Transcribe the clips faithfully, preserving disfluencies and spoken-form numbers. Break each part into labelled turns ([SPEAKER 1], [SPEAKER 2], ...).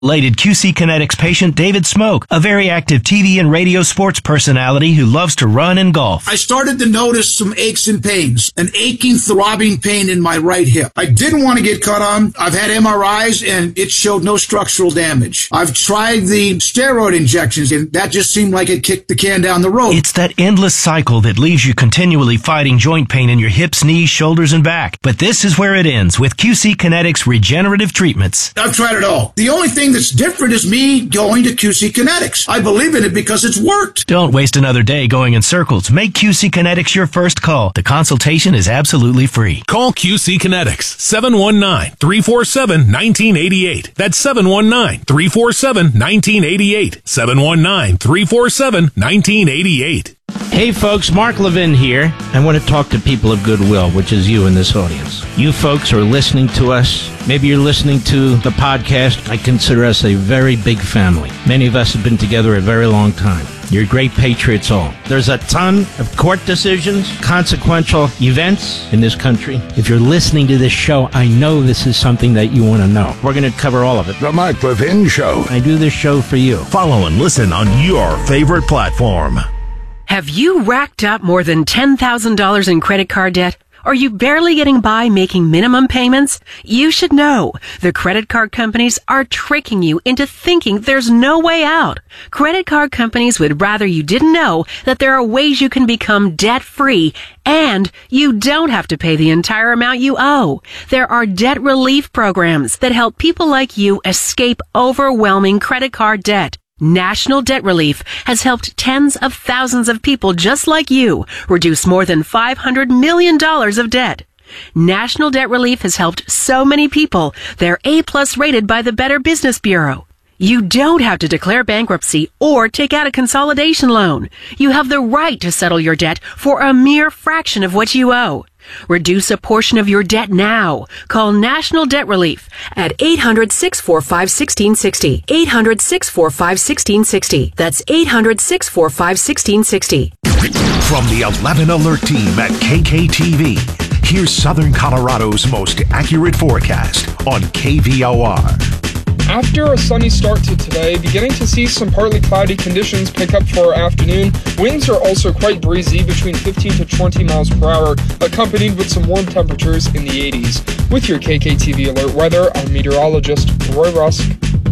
[SPEAKER 1] Related Q C Kinetics patient David Smoke, a very active T V and radio sports personality who loves to run and golf.
[SPEAKER 2] I started to notice some aches and pains, an aching, throbbing pain in my right hip. I didn't want to get cut on. I've had M R Is and it showed no structural damage. I've tried the steroid injections and that just seemed like it kicked the can down the road.
[SPEAKER 1] It's that endless cycle that leaves you continually fighting joint pain in your hips, knees, shoulders, and back. But this is where it ends with Q C Kinetics regenerative treatments.
[SPEAKER 2] I've tried it all. The only thing that's different is me going to Q C Kinetics. I believe in it because it's worked.
[SPEAKER 1] Don't waste another day going in circles. Make Q C Kinetics your first call. The consultation is absolutely free.
[SPEAKER 3] Call Q C Kinetics, seven one nine, three four seven, one nine eight eight. That's seven one nine, three four seven, one nine eight eight. seven one nine, three four seven, one nine eight eight.
[SPEAKER 4] Hey folks, Mark Levin here. I want to talk to people of goodwill, which is you in this audience. You folks are listening to us. Maybe you're listening to the podcast. I consider us a very big family. Many of us have been together a very long time. You're great patriots all. There's a ton of court decisions, consequential events in this country. If you're listening to this show, I know this is something that you want to know. We're going to cover all of it.
[SPEAKER 5] The Mark Levin Show.
[SPEAKER 4] I do this show for you.
[SPEAKER 6] Follow and listen on your favorite platform.
[SPEAKER 7] Have you racked up more than ten thousand dollars in credit card debt? Are you barely getting by making minimum payments? You should know. The credit card companies are tricking you into thinking there's no way out. Credit card companies would rather you didn't know that there are ways you can become debt-free and you don't have to pay the entire amount you owe. There are debt relief programs that help people like you escape overwhelming credit card debt. National Debt Relief has helped tens of thousands of people just like you reduce more than five hundred million dollars of debt. National Debt Relief has helped so many people, they're A-plus rated by the Better Business Bureau. You don't have to declare bankruptcy or take out a consolidation loan. You have the right to settle your debt for a mere fraction of what you owe. Reduce a portion of your debt now. Call National Debt Relief at eight hundred, six four five, one six six zero. eight hundred, six four five, one six six zero. That's eight hundred, six four five, one six six zero.
[SPEAKER 6] From the eleven Alert team at K K T V, here's Southern Colorado's most accurate forecast on K V O R.
[SPEAKER 8] After a sunny start to today, beginning to see some partly cloudy conditions pick up for our afternoon. Winds are also quite breezy, between fifteen to twenty miles per hour, accompanied with some warm temperatures in the eighties. With your K K T V Alert Weather, I'm meteorologist Roy Rusk.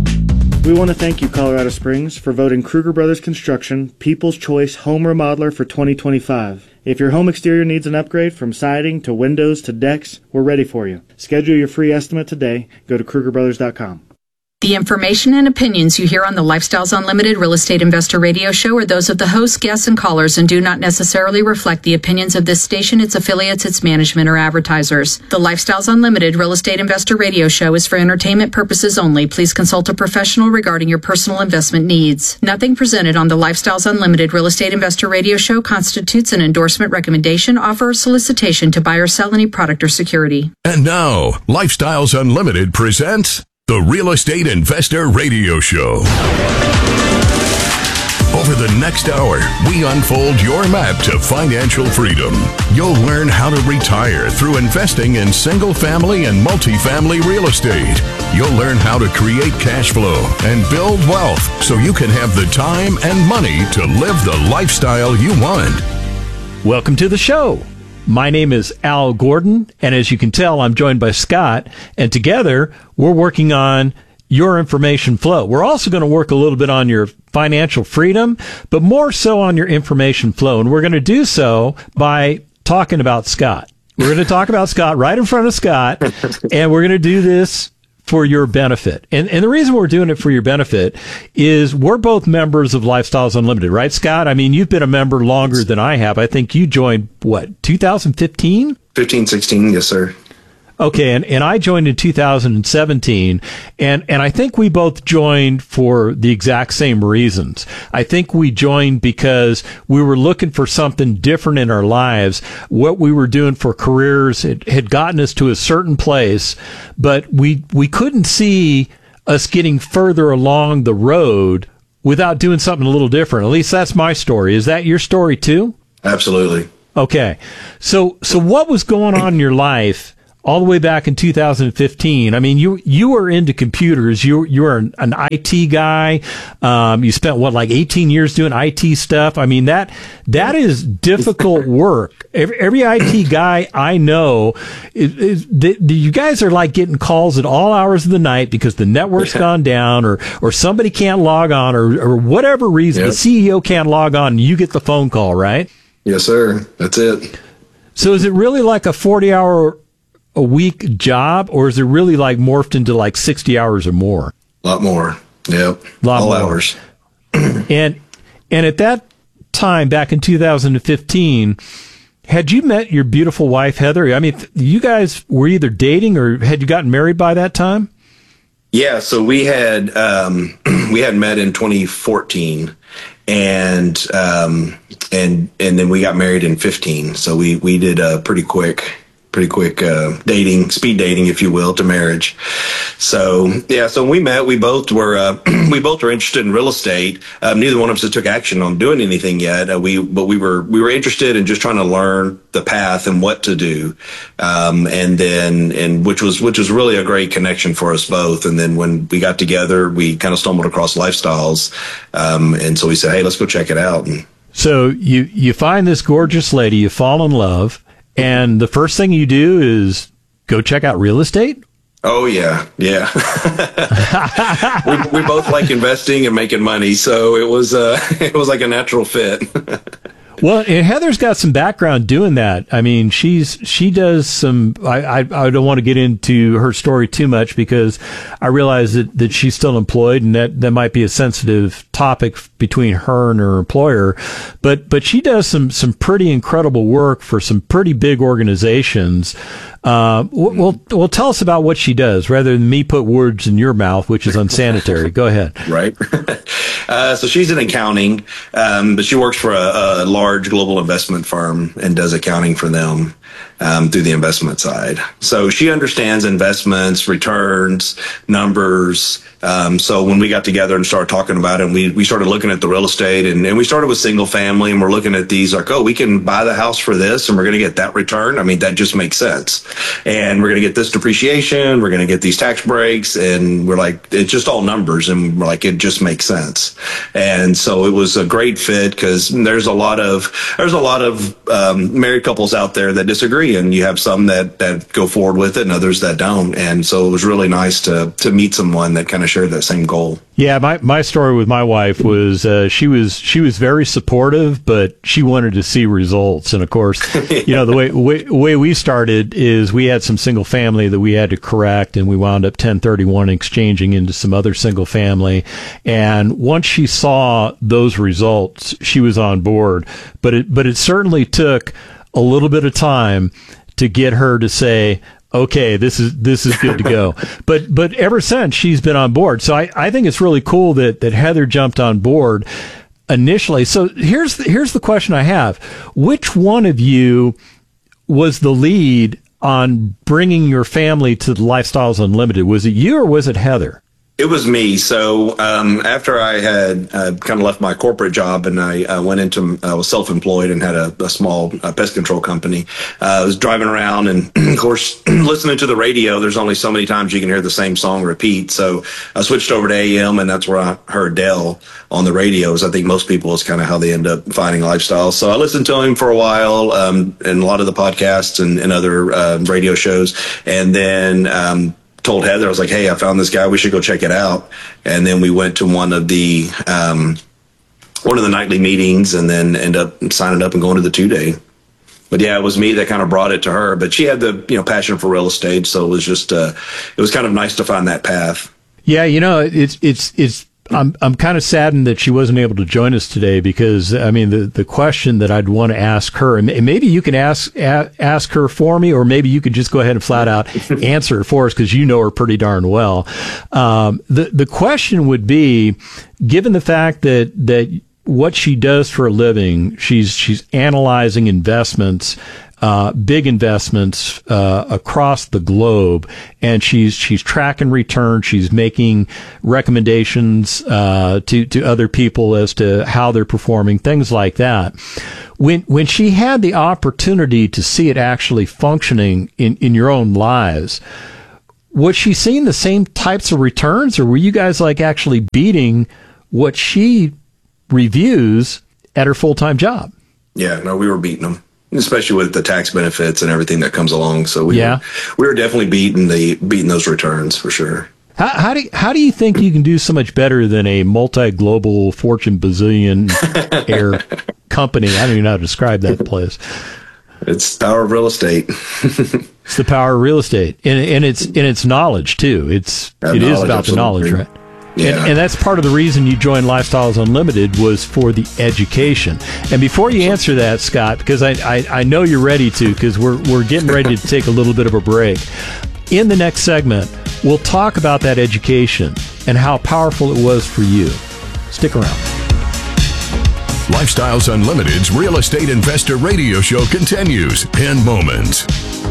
[SPEAKER 9] We want to thank you, Colorado Springs, for voting Kruger Brothers Construction People's Choice Home Remodeler for twenty twenty-five. If your home exterior needs an upgrade from siding to windows to decks, we're ready for you. Schedule your free estimate today. Go to Kruger Brothers dot com.
[SPEAKER 10] The information and opinions you hear on the Lifestyles Unlimited Real Estate Investor Radio Show are those of the hosts, guests, and callers and do not necessarily reflect the opinions of this station, its affiliates, its management, or advertisers. The Lifestyles Unlimited Real Estate Investor Radio Show is for entertainment purposes only. Please consult a professional regarding your personal investment needs. Nothing presented on the Lifestyles Unlimited Real Estate Investor Radio Show constitutes an endorsement, recommendation, offer, or solicitation to buy or sell any product or security.
[SPEAKER 3] And now, Lifestyles Unlimited presents the Real Estate Investor Radio Show. Over the next hour, we unfold your map to financial freedom. You'll learn how to retire through investing in single-family and multifamily real estate. You'll learn how to create cash flow and build wealth so you can have the time and money to live the lifestyle you want.
[SPEAKER 11] Welcome to the show. My name is Al Gordon, and as you can tell, I'm joined by Scott, and together we're working on your information flow. We're also going to work a little bit on your financial freedom, but more so on your information flow, and we're going to do so by talking about Scott. We're going to talk about Scott right in front of Scott, and we're going to do this for your benefit. And and the reason we're doing it for your benefit is we're both members of Lifestyles Unlimited, right, Scott? I mean, you've been a member longer than I have. I think you joined, what, two thousand fifteen?
[SPEAKER 12] fifteen, sixteen, yes, sir.
[SPEAKER 11] Okay, and, and I joined in two thousand seventeen, and, and I think we both joined for the exact same reasons. I think we joined because we were looking for something different in our lives. What we were doing for careers it had gotten us to a certain place, but we we couldn't see us getting further along the road without doing something a little different. At least that's my story. Is that your story too?
[SPEAKER 12] Absolutely.
[SPEAKER 11] Okay. So so what was going on in your life all the way back in two thousand fifteen. I mean, you you were into computers. You you were an, an I T guy. Um, you spent what, like eighteen years doing I T stuff. I mean, that that is difficult work. Every, every I T guy I know, is, is, the, the, you guys are like getting calls at all hours of the night because the network's gone down, or or somebody can't log on, or or whatever reason, yep. the C E O can't log on, and you get the phone call, right?
[SPEAKER 5] Yes, sir. That's it.
[SPEAKER 11] So is it really like a forty hour a week job, or is it really like morphed into like sixty hours or more?
[SPEAKER 5] A lot more. Yep.
[SPEAKER 11] A lot
[SPEAKER 5] All
[SPEAKER 11] more.
[SPEAKER 5] hours.
[SPEAKER 11] and and at that time, back in two thousand fifteen, had you met your beautiful wife, Heather? I mean, you guys were either dating or had you gotten married by that time?
[SPEAKER 5] Yeah. So we had, um, we had met in twenty fourteen, and, um, and, and then we got married in fifteen. So we, we did a pretty quick, pretty quick, uh, dating, speed dating, if you will, to marriage. So, yeah, so when we met, we both were, uh, we both were interested in real estate. Um, neither one of us took action on doing anything yet. Uh, we, but we were, we were interested in just trying to learn the path and what to do. Um, and then, and which was, which was really a great connection for us both. And then when we got together, we kind of stumbled across Lifestyles. Um, and so we said, hey, let's go check it out. And
[SPEAKER 11] so you, you find this gorgeous lady, you fall in love, and the first thing you do is go check out real estate?
[SPEAKER 5] Oh, yeah. Yeah. we, we both like investing and making money. So it was, uh, it was like a natural fit.
[SPEAKER 11] Well, and Heather's got some background doing that. I mean, she's she does some. I, I I don't want to get into her story too much because I realize that, that she's still employed, and that, that might be a sensitive topic between her and her employer. But but she does some some pretty incredible work for some pretty big organizations. Uh, well, well, tell us about what she does rather than me put words in your mouth, which is unsanitary. Go ahead.
[SPEAKER 5] Right. uh, so she's in accounting, um, but she works for a, a large global investment firm and does accounting for them um, through the investment side. So she understands investments, returns, numbers. Um, so when we got together and started talking about it, and we, we started looking at the real estate, and, and we started with single family, and we're looking at these like, oh, we can buy the house for this and we're going to get that return. I mean, that just makes sense. And we're going to get this depreciation. We're going to get these tax breaks. And we're like, it's just all numbers. And we're like, it just makes sense. And so it was a great fit because there's a lot of, there's a lot of um, married couples out there that disagree. And you have some that, that go forward with it and others that don't. And so it was really nice to, to meet someone that kind of shared that same goal.
[SPEAKER 11] Yeah, my, my story with my wife was uh, she was she was very supportive, but she wanted to see results. And of course, you know, the way, way way we started is we had some single family that we had to correct, and we wound up ten thirty-one exchanging into some other single family. And once she saw those results, she was on board. But it but it certainly took a little bit of time to get her to say, okay, this is this is good to go. But but ever since, she's been on board. So I, I think it's really cool that, that Heather jumped on board initially. So here's the, here's the question I have. Which one of you was the lead on bringing your family to the Lifestyles Unlimited? Was it you or was it Heather?
[SPEAKER 5] It was me. So um, after I had uh, kind of left my corporate job and I uh, went into, I uh, was self-employed and had a, a small uh, pest control company. Uh, I was driving around and, of course, listening to the radio. There's only so many times you can hear the same song repeat. So I switched over to A M, and that's where I heard Dell on the radios. I think most people is kind of how they end up finding Lifestyles. So I listened to him for a while um, and a lot of the podcasts and, and other uh, radio shows. And then um told Heather, I was like, hey, I found this guy. We should go check it out. And then we went to one of the um, one of the nightly meetings and then end up signing up and going to the two day. But yeah, it was me that kind of brought it to her. But she had the you know passion for real estate, so it was just uh, it was kind of nice to find that path.
[SPEAKER 11] Yeah, you know, it's it's it's. I'm I'm kind of saddened that she wasn't able to join us today because I mean the, the question that I'd want to ask her, and maybe you can ask a, ask her for me, or maybe you could just go ahead and flat out answer it for us because you know her pretty darn well. Um, the the question would be, given the fact that that what she does for a living, she's she's analyzing investments. uh, big investments uh, across the globe, and she's she's tracking returns. She's making recommendations uh, to to other people as to how they're performing, things like that. When when she had the opportunity to see it actually functioning in, in your own lives, was she seeing the same types of returns, or were you guys like actually beating what she reviews at her full-time job?
[SPEAKER 5] Yeah, no, we were beating them, especially with the tax benefits and everything that comes along. So we
[SPEAKER 11] yeah.
[SPEAKER 5] were, we were definitely beating the beating those returns for sure.
[SPEAKER 11] How, how do you, how do you think you can do so much better than a multi-global Fortune bazillion air company? I don't even know how to describe that place.
[SPEAKER 5] It's the power of real estate.
[SPEAKER 11] It's the power of real estate, and and it's and it's knowledge too. It's
[SPEAKER 5] that
[SPEAKER 11] it
[SPEAKER 5] knowledge,
[SPEAKER 11] is about
[SPEAKER 5] absolutely.
[SPEAKER 11] the knowledge, right?
[SPEAKER 5] Yeah.
[SPEAKER 11] And, and that's part of the reason you joined Lifestyles Unlimited was for the education. And before you answer that, Scott, because I, I, I know you're ready to, because we're we're getting ready to take a little bit of a break. In the next segment, we'll talk about that education and how powerful it was for you. Stick around.
[SPEAKER 3] Lifestyles Unlimited's Real Estate Investor Radio Show continues in moments.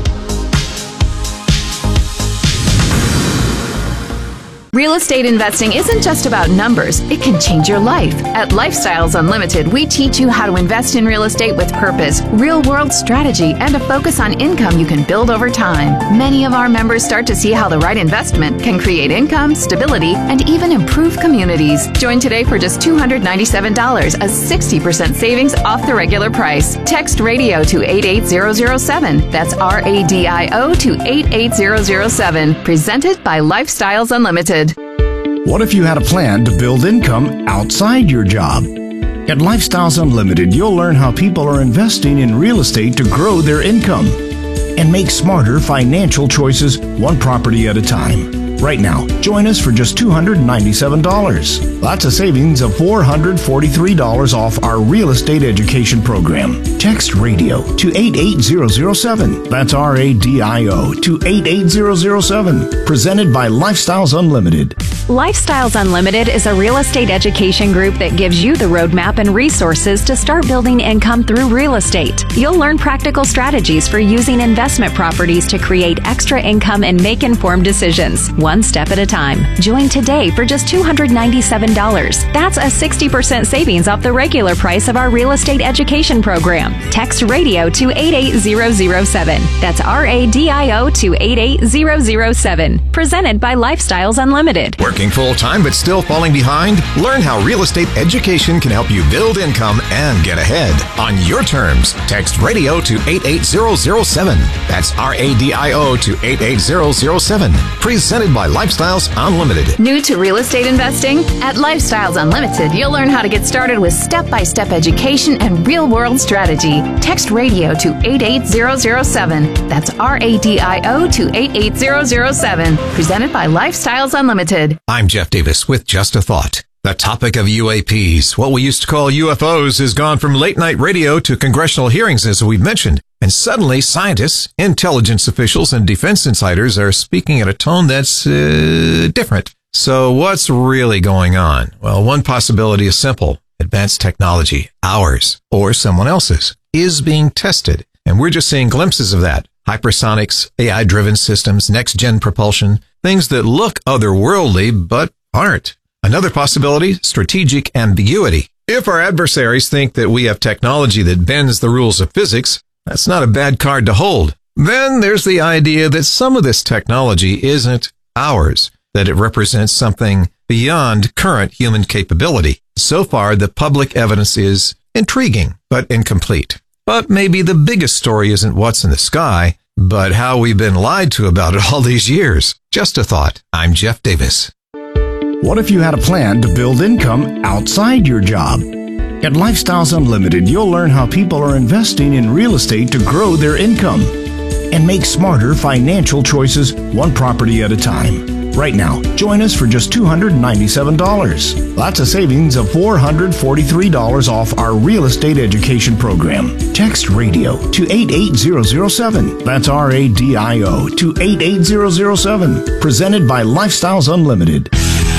[SPEAKER 12] Real estate investing isn't just about numbers. It can change your life. At Lifestyles Unlimited, we teach you how to invest in real estate with purpose, real-world strategy, and a focus on income you can build over time. Many of our members start to see how the right investment can create income, stability, and even improve communities. Join today for just two hundred ninety-seven dollars, a sixty percent savings off the regular price. Text radio to eight eight zero zero seven. That's R A D I O to eight eight zero zero seven. Presented by Lifestyles Unlimited.
[SPEAKER 13] What if you had a plan to build income outside your job? At Lifestyles Unlimited, you'll learn how people are investing in real estate to grow their income and make smarter financial choices one property at a time. Right now, join us for just two hundred ninety-seven dollars. That's a savings of four hundred forty-three dollars off our real estate education program. Text radio to eight eight zero zero seven. That's R A D I O to eight eight zero zero seven. Presented by Lifestyles Unlimited.
[SPEAKER 14] Lifestyles Unlimited is a real estate education group that gives you the roadmap and resources to start building income through real estate. You'll learn practical strategies for using investment properties to create extra income and make informed decisions, one step at a time. Join today for just two hundred ninety-seven dollars. That's a sixty percent savings off the regular price of our real estate education program. Text radio to eight eight zero zero seven. That's R A D I O to eight eight zero zero seven. Presented by Lifestyles Unlimited.
[SPEAKER 15] Working full-time but still falling behind? Learn how real estate education can help you build income and get ahead. On your terms, text radio to eight eight zero zero seven. That's R A D I O to eight eight zero zero seven. Presented by Lifestyles Unlimited.
[SPEAKER 12] New to real estate investing? At Lifestyles Unlimited, you'll learn how to get started with step-by-step education and real-world strategy. Text radio to eight eight zero zero seven. That's R A D I O to eight eight zero zero seven. Presented by Lifestyles Unlimited.
[SPEAKER 15] I'm Jeff Davis with Just a Thought. The topic of U A Ps, what we used to call U F Os, has gone from late-night radio to congressional hearings, as we've mentioned. And suddenly, scientists, intelligence officials, and defense insiders are speaking at a tone that's uh, different. So what's really going on? Well, one possibility is simple. Advanced technology, ours or someone else's, is being tested. And we're just seeing glimpses of that. Hypersonics, A I-driven systems, next-gen propulsion, things that look otherworldly but aren't. Another possibility, strategic ambiguity. If our adversaries think that we have technology that bends the rules of physics, that's not a bad card to hold. Then there's the idea that some of this technology isn't ours, that it represents something beyond current human capability. So far, the public evidence is intriguing, but incomplete. But maybe the biggest story isn't what's in the sky, but how we've been lied to about it all these years. Just a thought. I'm Jeff Davis.
[SPEAKER 13] What if you had a plan to build income outside your job? At Lifestyles Unlimited, you'll learn how people are investing in real estate to grow their income and make smarter financial choices one property at a time. Right now, join us for just two hundred ninety-seven dollars. That's a savings of four hundred forty-three dollars off our real estate education program. Text radio to eight eight zero zero seven. That's R A D I O to eight eight zero zero seven. Presented by Lifestyles Unlimited.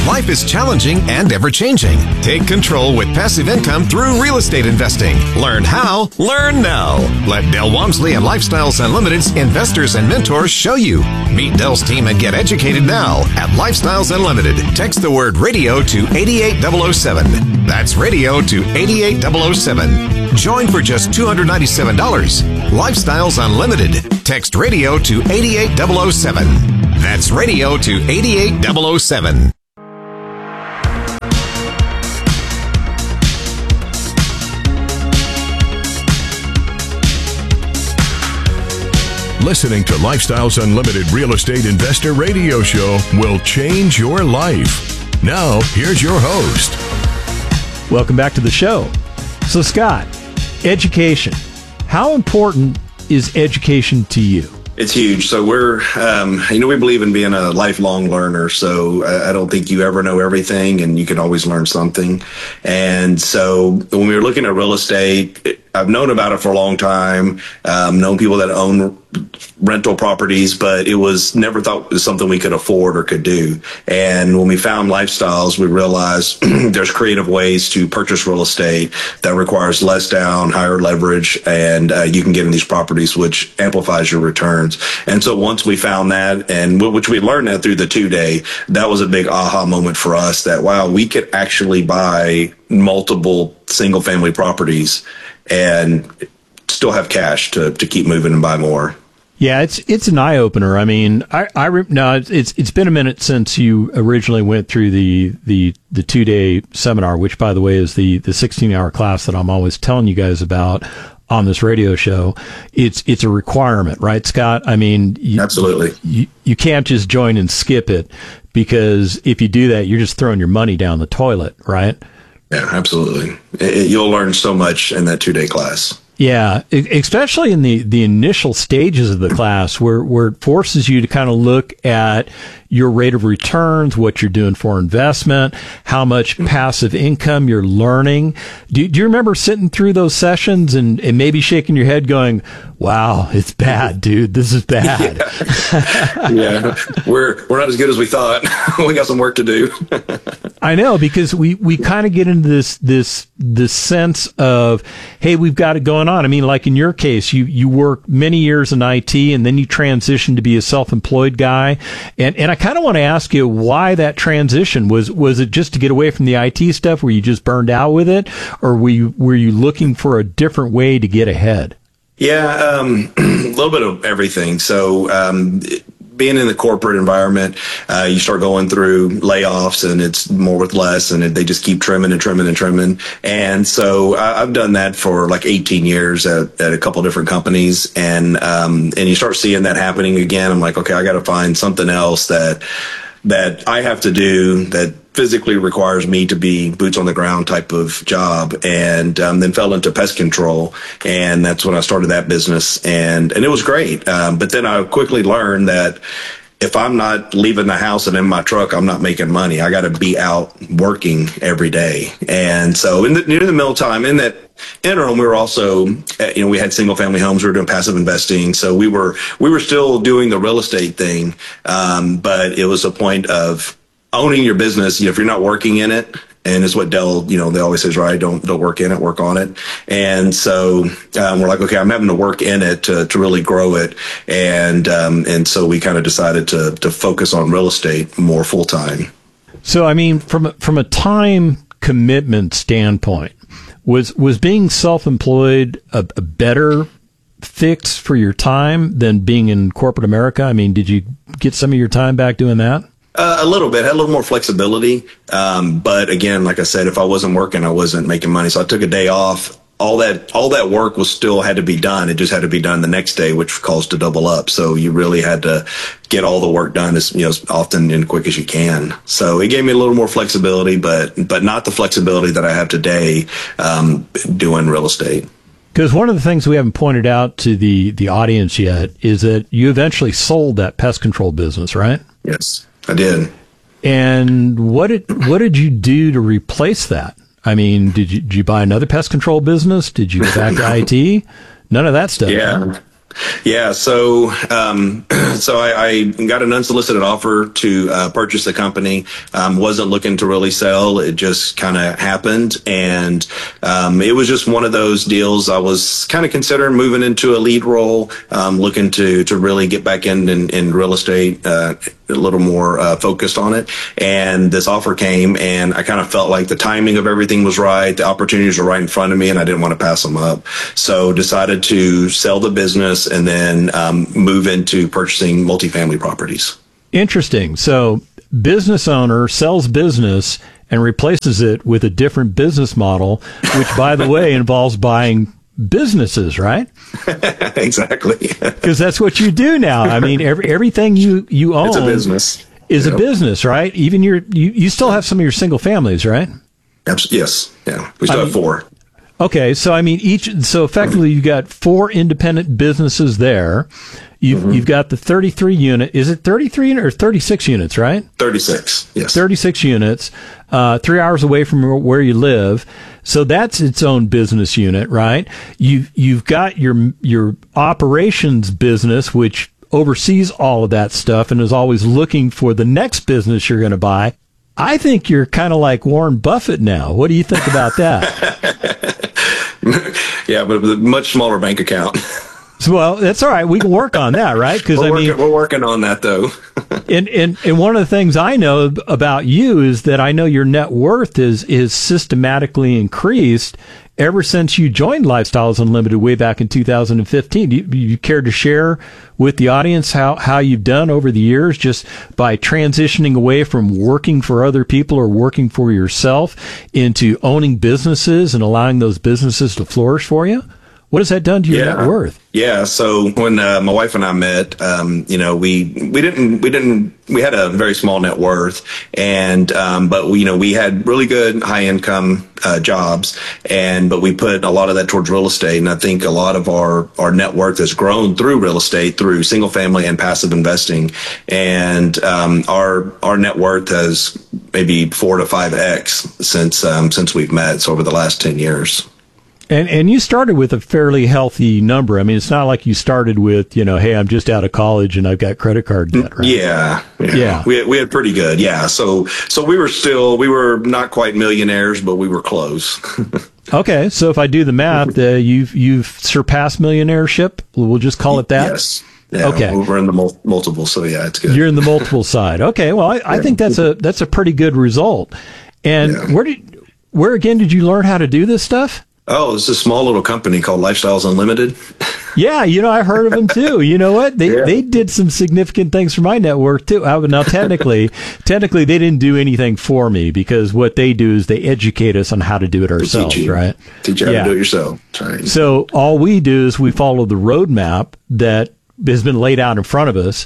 [SPEAKER 15] Life is challenging and ever-changing. Take control with passive income through real estate investing. Learn how, learn now. Let Del Walmsley and Lifestyles Unlimited's investors and mentors show you. Meet Del's team and get educated now at Lifestyles Unlimited. Text the word radio to eight eight zero zero seven. That's radio to eight eight zero zero seven. Join for just two hundred ninety-seven dollars. Lifestyles Unlimited. Text radio to eight eight zero zero seven. That's radio to eight eight zero zero seven.
[SPEAKER 3] Listening to Lifestyles Unlimited Real Estate Investor Radio Show will change your life. Now, here's your host.
[SPEAKER 11] Welcome back to the show. So, Scott, education. How important is education to you?
[SPEAKER 5] It's huge. So we're, um, you know, we believe in being a lifelong learner. So I, I don't think you ever know everything, and you can always learn something. And so when we were looking at real estate, it, I've known about it for a long time, um, known people that own rental properties, but it was never thought it was something we could afford or could do. And when we found Lifestyles, we realized there's creative ways to purchase real estate that requires less down, higher leverage, and uh, you can get in these properties, which amplifies your returns. And so once we found that, and w- which we learned that through the two day, that was a big aha moment for us that, wow, we could actually buy multiple single family properties and still have cash to, to keep moving and buy more.
[SPEAKER 11] Yeah, it's it's an eye opener. I mean, I I re- no, it's it's been a minute since you originally went through the the the two day seminar, which, by the way, is the the sixteen hour class that I'm always telling you guys about on this radio show. It's it's a requirement, right, Scott? I mean, you,
[SPEAKER 5] absolutely.
[SPEAKER 11] You you can't just join and skip it, because if you do that, you're just throwing your money down the toilet, right?
[SPEAKER 5] Yeah, absolutely. It, it, you'll learn so much in that two day class.
[SPEAKER 11] Yeah, especially in the, the initial stages of the class, where, where it forces you to kind of look at your rate of returns, what you're doing for investment, how much passive income you're learning. Do, do you remember sitting through those sessions and, and maybe shaking your head going, wow, it's bad, dude. This is bad.
[SPEAKER 5] Yeah, yeah. we're we're not as good as we thought. We got some work to do.
[SPEAKER 11] I know, because we, we kind of get into this this this sense of, hey, we've got it going on. I mean, like in your case, you you work many years in I T, and then you transition to be a self-employed guy. And and I kind of want to ask you why that transition. Was was it just to get away from the I T stuff? Were you just burned out with it, or were you were you looking for a different way to get ahead?
[SPEAKER 5] Yeah, um, a little bit of everything. So, um, being in the corporate environment, uh, you start going through layoffs, and it's more with less, and they just keep trimming and trimming and trimming. And so I, I've done that for like eighteen years at, at a couple different companies. And, um, and you start seeing that happening again. I'm like, okay, I got to find something else that, that I have to do that physically requires me to be boots on the ground type of job, and um, then fell into pest control, and that's when I started that business, and and it was great. Um, but then I quickly learned that if I'm not leaving the house and in my truck, I'm not making money. I got to be out working every day. And so in the, in the middle time, in that interim, we were also, you know, we had single family homes. We were doing passive investing. So we were, we were still doing the real estate thing. Um, but it was a point of owning your business. You know, if you're not working in it, and it's what Del, you know, they always says, right, don't don't work in it, work on it. And so um, we're like, okay, I'm having to work in it to, to really grow it. And um, and so we kind of decided to to focus on real estate more full time.
[SPEAKER 11] So, I mean, from a, from a time commitment standpoint, was was being self-employed a, a better fix for your time than being in corporate America? I mean, did you get some of your time back doing that?
[SPEAKER 5] Uh, a little bit, had a little more flexibility. Um, but again, like I said, if I wasn't working, I wasn't making money. So I took a day off. All that, all that work was still had to be done. It just had to be done the next day, which calls to double up. So you really had to get all the work done as, you know, as often and quick as you can. So it gave me a little more flexibility, but, but not the flexibility that I have today, um, doing real estate.
[SPEAKER 11] Because one of the things we haven't pointed out to the, the audience yet is that you eventually sold that pest control business, right?
[SPEAKER 5] Yes. I did.
[SPEAKER 11] And what did what did you do to replace that? I mean, did you did you buy another pest control business? Did you go back to I T? None of that stuff.
[SPEAKER 5] Yeah. Yeah, so um, so I, I got an unsolicited offer to uh, purchase the company. Um, wasn't looking to really sell. It just kind of happened, and um, it was just one of those deals. I was kind of considering moving into a lead role, um, looking to to really get back in in, in real estate, uh, a little more uh, focused on it. And this offer came, and I kind of felt like the timing of everything was right. The opportunities were right in front of me, and I didn't want to pass them up. So decided to sell the business and then um, move into purchasing multifamily properties.
[SPEAKER 11] Interesting. So business owner sells business and replaces it with a different business model, which, by the way, involves buying businesses, right?
[SPEAKER 5] Exactly.
[SPEAKER 11] Because that's what you do now. I mean, every, everything you, you own
[SPEAKER 5] it's a business.
[SPEAKER 11] is
[SPEAKER 5] yep.
[SPEAKER 11] a business, right? Even your you, you still have some of your single families, right?
[SPEAKER 5] Yes. Yeah. We still
[SPEAKER 11] I
[SPEAKER 5] have
[SPEAKER 11] mean,
[SPEAKER 5] four.
[SPEAKER 11] Okay, so I mean, each so effectively you got four independent businesses there. You've mm-hmm. you've got the thirty-three unit. Is it thirty-three or thirty-six units? Right?
[SPEAKER 5] thirty-six. Yes.
[SPEAKER 11] thirty-six units. Uh, three hours away from where you live. So that's its own business unit, right? You've you've got your your operations business, which oversees all of that stuff and is always looking for the next business you're going to buy. I think you're kind of like Warren Buffett now. What do you think about that?
[SPEAKER 5] Yeah, but with a much smaller bank account.
[SPEAKER 11] Well, that's all right. We can work on that, right? Because I mean,
[SPEAKER 5] we're working on that, though.
[SPEAKER 11] and, and and one of the things I know about you is that I know your net worth is is systematically increased ever since you joined Lifestyles Unlimited way back in two thousand fifteen. Do you, you care to share with the audience how, how you've done over the years just by transitioning away from working for other people or working for yourself into owning businesses and allowing those businesses to flourish for you? What has that done to your
[SPEAKER 5] yeah.
[SPEAKER 11] net worth?
[SPEAKER 5] Yeah. So when uh, my wife and I met, um, you know, we we didn't we didn't we had a very small net worth, and um, but we, you know, we had really good high income uh, jobs, and but we put a lot of that towards real estate, and I think a lot of our our net worth has grown through real estate, through single family and passive investing, and um, our our net worth has maybe four to five x since um, since we've met. So over the last ten years.
[SPEAKER 11] And and you started with a fairly healthy number. I mean, it's not like you started with, you know, hey, I'm just out of college and I've got credit card debt, right?
[SPEAKER 5] Yeah. Yeah.
[SPEAKER 11] yeah.
[SPEAKER 5] We, we had pretty good. Yeah. So, so we were still, we were not quite millionaires, but we were close.
[SPEAKER 11] Okay. So if I do the math, uh, you've, you've surpassed millionaireship. We'll just call it that.
[SPEAKER 5] Yes. Yeah,
[SPEAKER 11] okay.
[SPEAKER 5] We're in the mul- multiple. So yeah, it's good.
[SPEAKER 11] You're in the multiple side. Okay. Well, I, I
[SPEAKER 5] yeah.
[SPEAKER 11] think that's a, that's a pretty good result. And yeah. where did, where again did you learn how to do this stuff?
[SPEAKER 5] Oh, it's a small little company called Lifestyles Unlimited.
[SPEAKER 11] Yeah, you know, I heard of them too. You know what? They yeah. they did some significant things for my network too. Now, technically, technically, they didn't do anything for me because what they do is they educate us on how to do it ourselves,
[SPEAKER 5] teach you,
[SPEAKER 11] right?
[SPEAKER 5] Teach you how
[SPEAKER 11] yeah.
[SPEAKER 5] to do it yourself. Right.
[SPEAKER 11] So all we do is we follow the roadmap that has been laid out in front of us,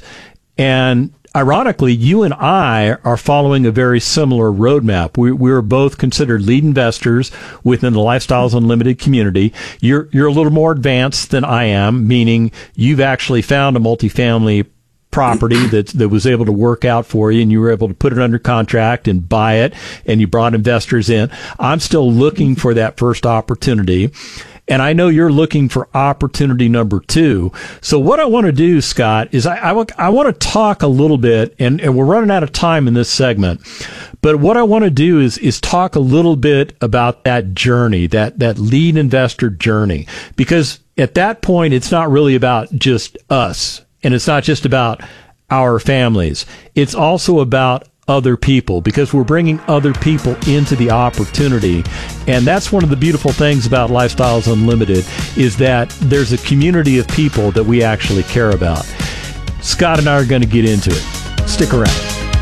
[SPEAKER 11] and ironically, you and I are following a very similar roadmap. We, we're both considered lead investors within the Lifestyles Unlimited community. You're, you're a little more advanced than I am, meaning you've actually found a multifamily property that, that was able to work out for you and you were able to put it under contract and buy it and you brought investors in. I'm still looking for that first opportunity. And I know you're looking for opportunity number two. So what I want to do, Scott, is I, I, w- I want to talk a little bit, and, and we're running out of time in this segment, but what I want to do is is talk a little bit about that journey, that, that lead investor journey, because at that point, it's not really about just us, and it's not just about our families. It's also about other people, because we're bringing other people into the opportunity. And that's one of the beautiful things about Lifestyles Unlimited is that there's a community of people that we actually care about. Scott and I are going to get into it. Stick around.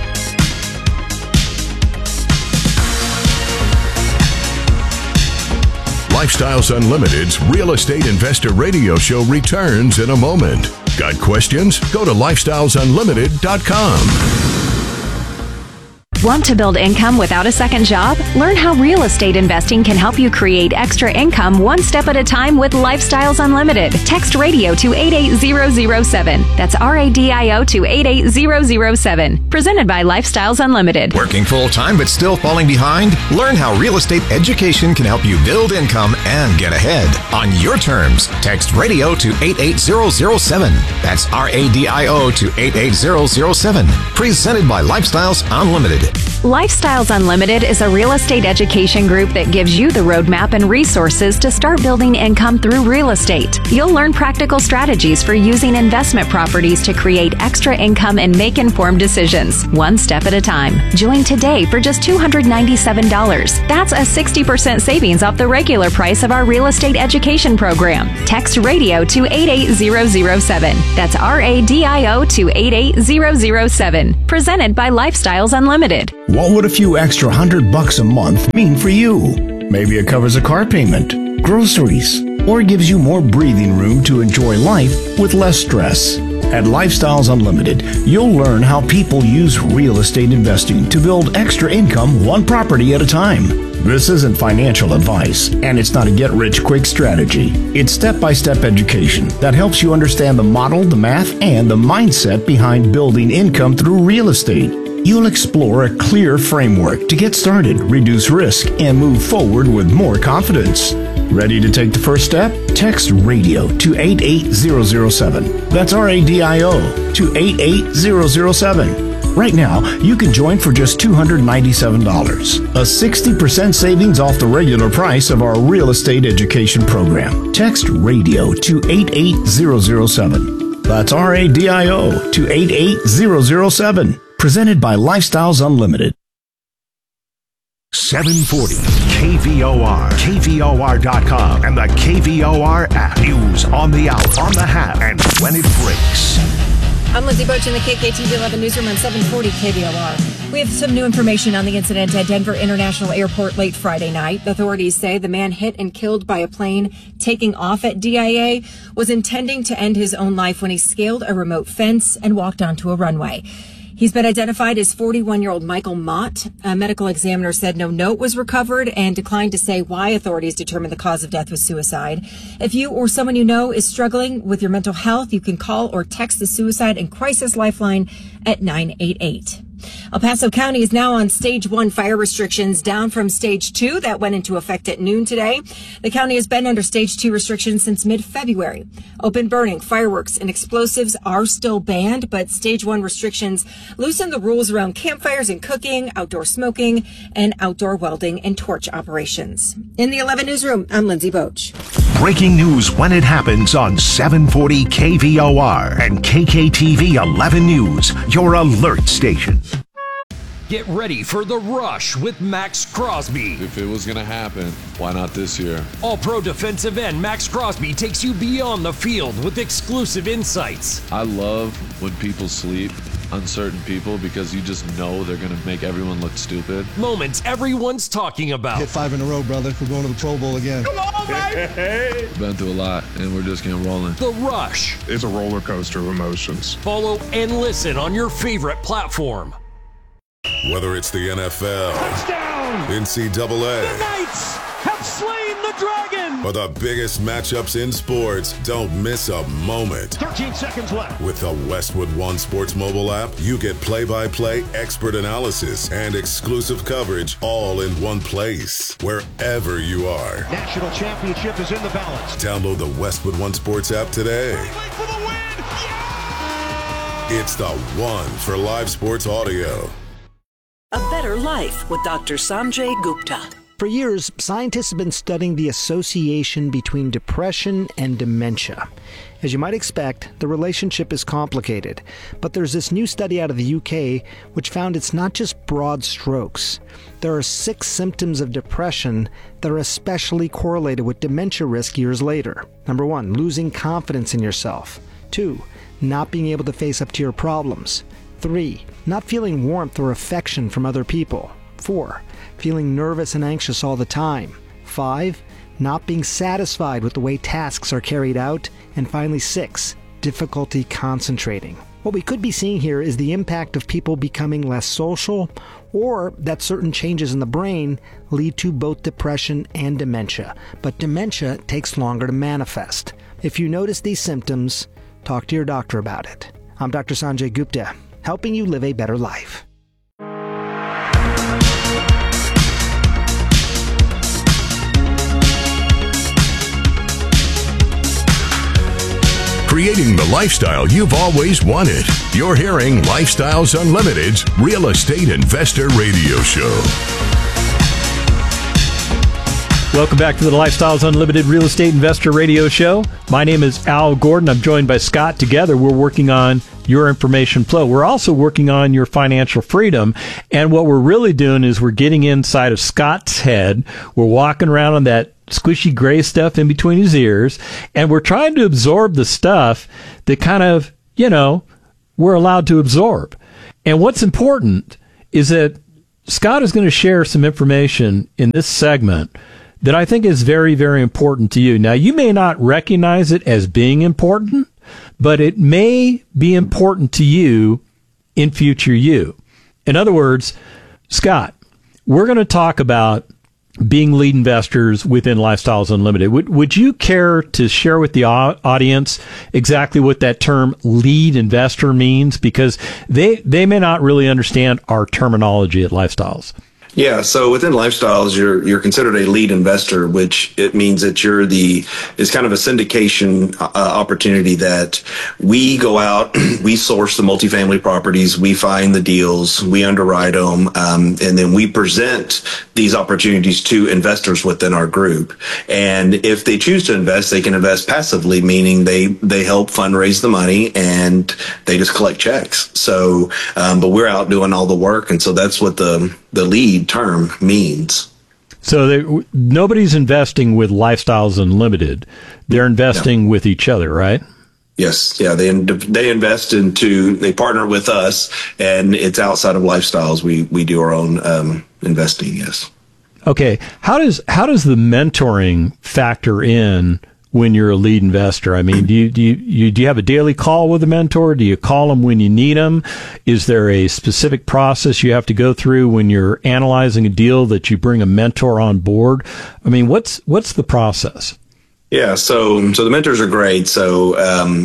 [SPEAKER 3] Lifestyles Unlimited's Real Estate Investor Radio Show returns in a moment. Got questions? Go to lifestyles unlimited dot com.
[SPEAKER 14] Want to build income without a second job? Learn how real estate investing can help you create extra income one step at a time with Lifestyles Unlimited. Text radio to eight eight zero zero seven. That's R A D I O to eight eight zero zero seven. Presented by Lifestyles Unlimited.
[SPEAKER 15] Working full-time but still falling behind? Learn how real estate education can help you build income and get ahead. On your terms, text radio to eight eight zero zero seven. That's R A D I O to eight eight zero zero seven. Presented by Lifestyles Unlimited.
[SPEAKER 14] Lifestyles Unlimited is a real estate education group that gives you the roadmap and resources to start building income through real estate. You'll learn practical strategies for using investment properties to create extra income and make informed decisions, one step at a time. Join today for just two hundred ninety-seven dollars. That's a sixty percent savings off the regular price of our real estate education program. Text radio to eight eight zero zero seven. That's R A D I O to eight eight zero zero seven. Presented by Lifestyles Unlimited.
[SPEAKER 13] What would a few extra hundred bucks a month mean for you? Maybe it covers a car payment, groceries, or gives you more breathing room to enjoy life with less stress. At Lifestyles Unlimited, you'll learn how people use real estate investing to build extra income one property at a time. This isn't financial advice, and it's not a get-rich-quick strategy. It's step-by-step education that helps you understand the model, the math, and the mindset behind building income through real estate. You'll explore a clear framework to get started, reduce risk, and move forward with more confidence. Ready to take the first step? Text radio to eight eight zero zero seven. That's R A D I O to eight eight zero zero seven. Right now, you can join for just two hundred ninety-seven dollars, a sixty percent savings off the regular price of our real estate education program. Text radio to eight eight zero zero seven. That's R A D I O to eight eight zero zero seven. Presented by Lifestyles Unlimited.
[SPEAKER 6] seven forty K V O R, K V O R dot com, and the K V O R app. News on the out, on the half, and when it breaks.
[SPEAKER 16] I'm Lindsay Boach in the K K T V eleven newsroom on seven forty K V O R. We have some new information on the incident at Denver International Airport late Friday night. Authorities say the man hit and killed by a plane taking off at D I A was intending to end his own life when he scaled a remote fence and walked onto a runway. He's been identified as forty-one-year-old Michael Mott. A medical examiner said no note was recovered and declined to say why authorities determined the cause of death was suicide. If you or someone you know is struggling with your mental health, you can call or text the Suicide and Crisis Lifeline at nine eight eight. El Paso County is now on stage one fire restrictions, down from stage two that went into effect at noon today. The county has been under stage two restrictions since mid-February. Open burning, fireworks, and explosives are still banned, but stage one restrictions loosen the rules around campfires and cooking, outdoor smoking, and outdoor welding and torch operations. In the eleven newsroom, I'm Lindsay Boach.
[SPEAKER 6] Breaking news when it happens on seven forty K V O R and K K T V eleven News, your alert station.
[SPEAKER 17] Get ready for The Rush with Max Crosby.
[SPEAKER 18] If it was going to happen, why not this year?
[SPEAKER 17] All-pro defensive end Max Crosby takes you beyond the field with exclusive insights.
[SPEAKER 18] I love when people sleep, uncertain people, because you just know they're going to make everyone look stupid.
[SPEAKER 17] Moments everyone's talking about.
[SPEAKER 19] Hit five in a row, brother. We're going to the Pro Bowl again.
[SPEAKER 17] Come on, baby!
[SPEAKER 18] We've been through a lot, and we're just getting rolling.
[SPEAKER 17] The Rush.
[SPEAKER 20] It's a roller coaster of emotions.
[SPEAKER 17] Follow and listen on your favorite platform.
[SPEAKER 21] Whether it's the N F L,
[SPEAKER 17] touchdown,
[SPEAKER 21] N C double A,
[SPEAKER 17] the Knights have slain the dragon,
[SPEAKER 21] or the biggest matchups in sports, don't miss a moment.
[SPEAKER 17] thirteen seconds left.
[SPEAKER 21] With the Westwood One Sports mobile app, you get play-by-play expert analysis and exclusive coverage all in one place, wherever you are.
[SPEAKER 17] National championship is in the balance.
[SPEAKER 21] Download the Westwood One Sports app today.
[SPEAKER 17] Wait for the win. Yeah!
[SPEAKER 21] It's the one for live sports audio.
[SPEAKER 22] A Better Life with Doctor Sanjay Gupta.
[SPEAKER 23] For years, scientists have been studying the association between depression and dementia. As you might expect, the relationship is complicated, but there's this new study out of the U K which found it's not just broad strokes. There are six symptoms of depression that are especially correlated with dementia risk years later. Number one, losing confidence in yourself. Two, not being able to face up to your problems. Three, not feeling warmth or affection from other people. Four, feeling nervous and anxious all the time. Five, not being satisfied with the way tasks are carried out. And finally, six, difficulty concentrating. What we could be seeing here is the impact of people becoming less social, or that certain changes in the brain lead to both depression and dementia. But dementia takes longer to manifest. If you notice these symptoms, talk to your doctor about it. I'm Doctor Sanjay Gupta, helping you live a better life.
[SPEAKER 3] Creating the lifestyle you've always wanted. You're hearing Lifestyles Unlimited's Real Estate Investor Radio Show.
[SPEAKER 11] Welcome back to the Lifestyles Unlimited Real Estate Investor Radio Show. My name is Al Gordon. I'm joined by Scott. Together, we're working on your information flow. We're also working on your financial freedom. And what we're really doing is we're getting inside of Scott's head. We're walking around on that squishy gray stuff in between his ears, and we're trying to absorb the stuff that kind of, you know, we're allowed to absorb. And what's important is that Scott is going to share some information in this segment that I think is very, very important to you. Now, you may not recognize it as being important, but it may be important to you in future you. In other words, Scott, we're going to talk about being lead investors within Lifestyles Unlimited. Would would you care to share with the audience exactly what that term lead investor means? Because they, they may not really understand our terminology at Lifestyles.
[SPEAKER 5] Yeah, so within Lifestyles, you're you're considered a lead investor, which it means that you're the it's kind of a syndication uh, opportunity that we go out, we source the multifamily properties, we find the deals, we underwrite them, um, and then we present these opportunities to investors within our group. And if they choose to invest, they can invest passively, meaning they they help fundraise the money and they just collect checks. So, um, but we're out doing all the work, and so that's what the the lead term means.
[SPEAKER 11] So they, nobody's investing with Lifestyles Unlimited. They're investing no. with each other, right?
[SPEAKER 5] Yes. Yeah. They they invest into, they partner with us, and it's outside of Lifestyles. We we do our own um, investing. Yes.
[SPEAKER 11] Okay. How does how does the mentoring factor in when you're a lead investor? I mean, do you, do you, you, do you have a daily call with a mentor? Do you call them when you need them? Is there a specific process you have to go through when you're analyzing a deal that you bring a mentor on board? I mean, what's, what's the process?
[SPEAKER 5] Yeah. So, so the mentors are great. So, um,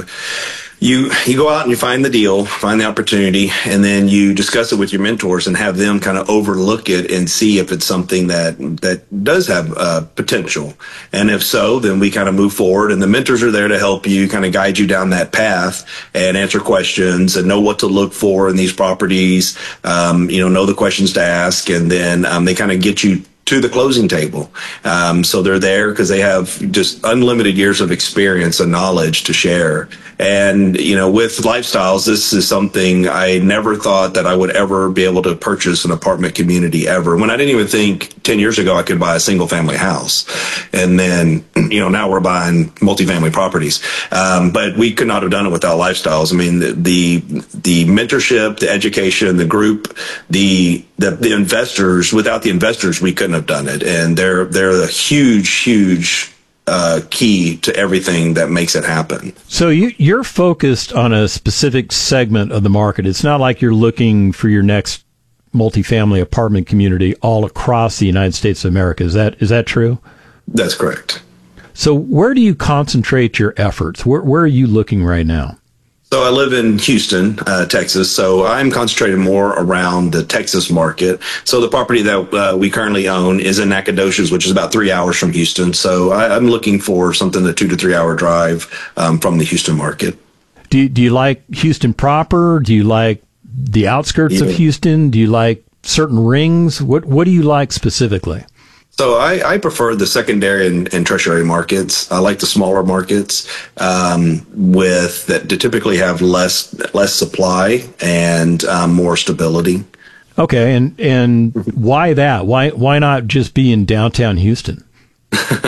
[SPEAKER 5] You you go out and you find the deal, find the opportunity, and then you discuss it with your mentors and have them kind of overlook it and see if it's something that that does have uh, potential. And if so, then we kind of move forward, and the mentors are there to help you, kind of guide you down that path and answer questions and know what to look for in these properties, um, you know, know the questions to ask, and then um, they kind of get you to the closing table. Um, so they're there because they have just unlimited years of experience and knowledge to share. And, you know, with Lifestyles, this is something I never thought that I would ever be able to purchase an apartment community ever. When I didn't even think ten years ago I could buy a single family house. And then, you know, now we're buying multifamily properties. Um, but we could not have done it without Lifestyles. I mean, the, the, the mentorship, the education, the group, the, the, the investors, without the investors, we couldn't have done it. And they're, they're a huge, huge, Uh, key to everything that makes it happen.
[SPEAKER 11] So you, you're focused on a specific segment of the market. It's not like you're looking for your next multifamily apartment community all across the United States of America. Is that is that true?
[SPEAKER 5] That's correct.
[SPEAKER 11] So where do you concentrate your efforts? Where, where are you looking right now?
[SPEAKER 5] So I live in Houston, uh, Texas, so I'm concentrated more around the Texas market. So the property that uh, we currently own is in Nacogdoches, which is about three hours from Houston. So I, I'm looking for something a two to three hour drive um, from the Houston market.
[SPEAKER 11] Do you, do you like Houston proper? Do you like the outskirts yeah. of Houston? Do you like certain rings? What What do you like specifically?
[SPEAKER 5] So I, I prefer the secondary and, and tertiary markets. I like the smaller markets um, with that typically have less less supply and um, more stability.
[SPEAKER 11] Okay, and and why that? Why why not just be in downtown Houston?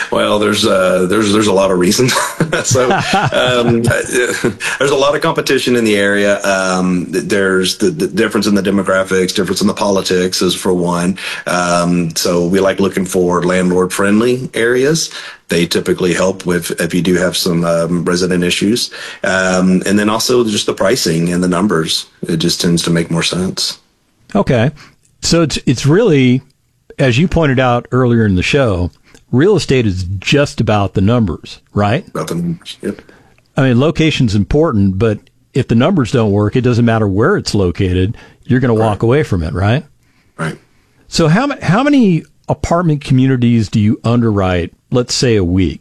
[SPEAKER 5] Well, there's uh, there's there's a lot of reasons. so um, there's a lot of competition in the area. Um, there's the, the difference in the demographics, difference in the politics is for one. Um, so we like looking for landlord friendly areas. They typically help with if you do have some um, resident issues, um, and then also just the pricing and the numbers. It just tends to make more sense.
[SPEAKER 11] Okay, so it's it's really, as you pointed out earlier in the show, real estate is just about the numbers, right?
[SPEAKER 5] About the numbers, yep.
[SPEAKER 11] I mean, location's important, but if the numbers don't work, it doesn't matter where it's located. You're going to walk away from it, right?
[SPEAKER 5] Right.
[SPEAKER 11] So how how many apartment communities do you underwrite, let's say, a week?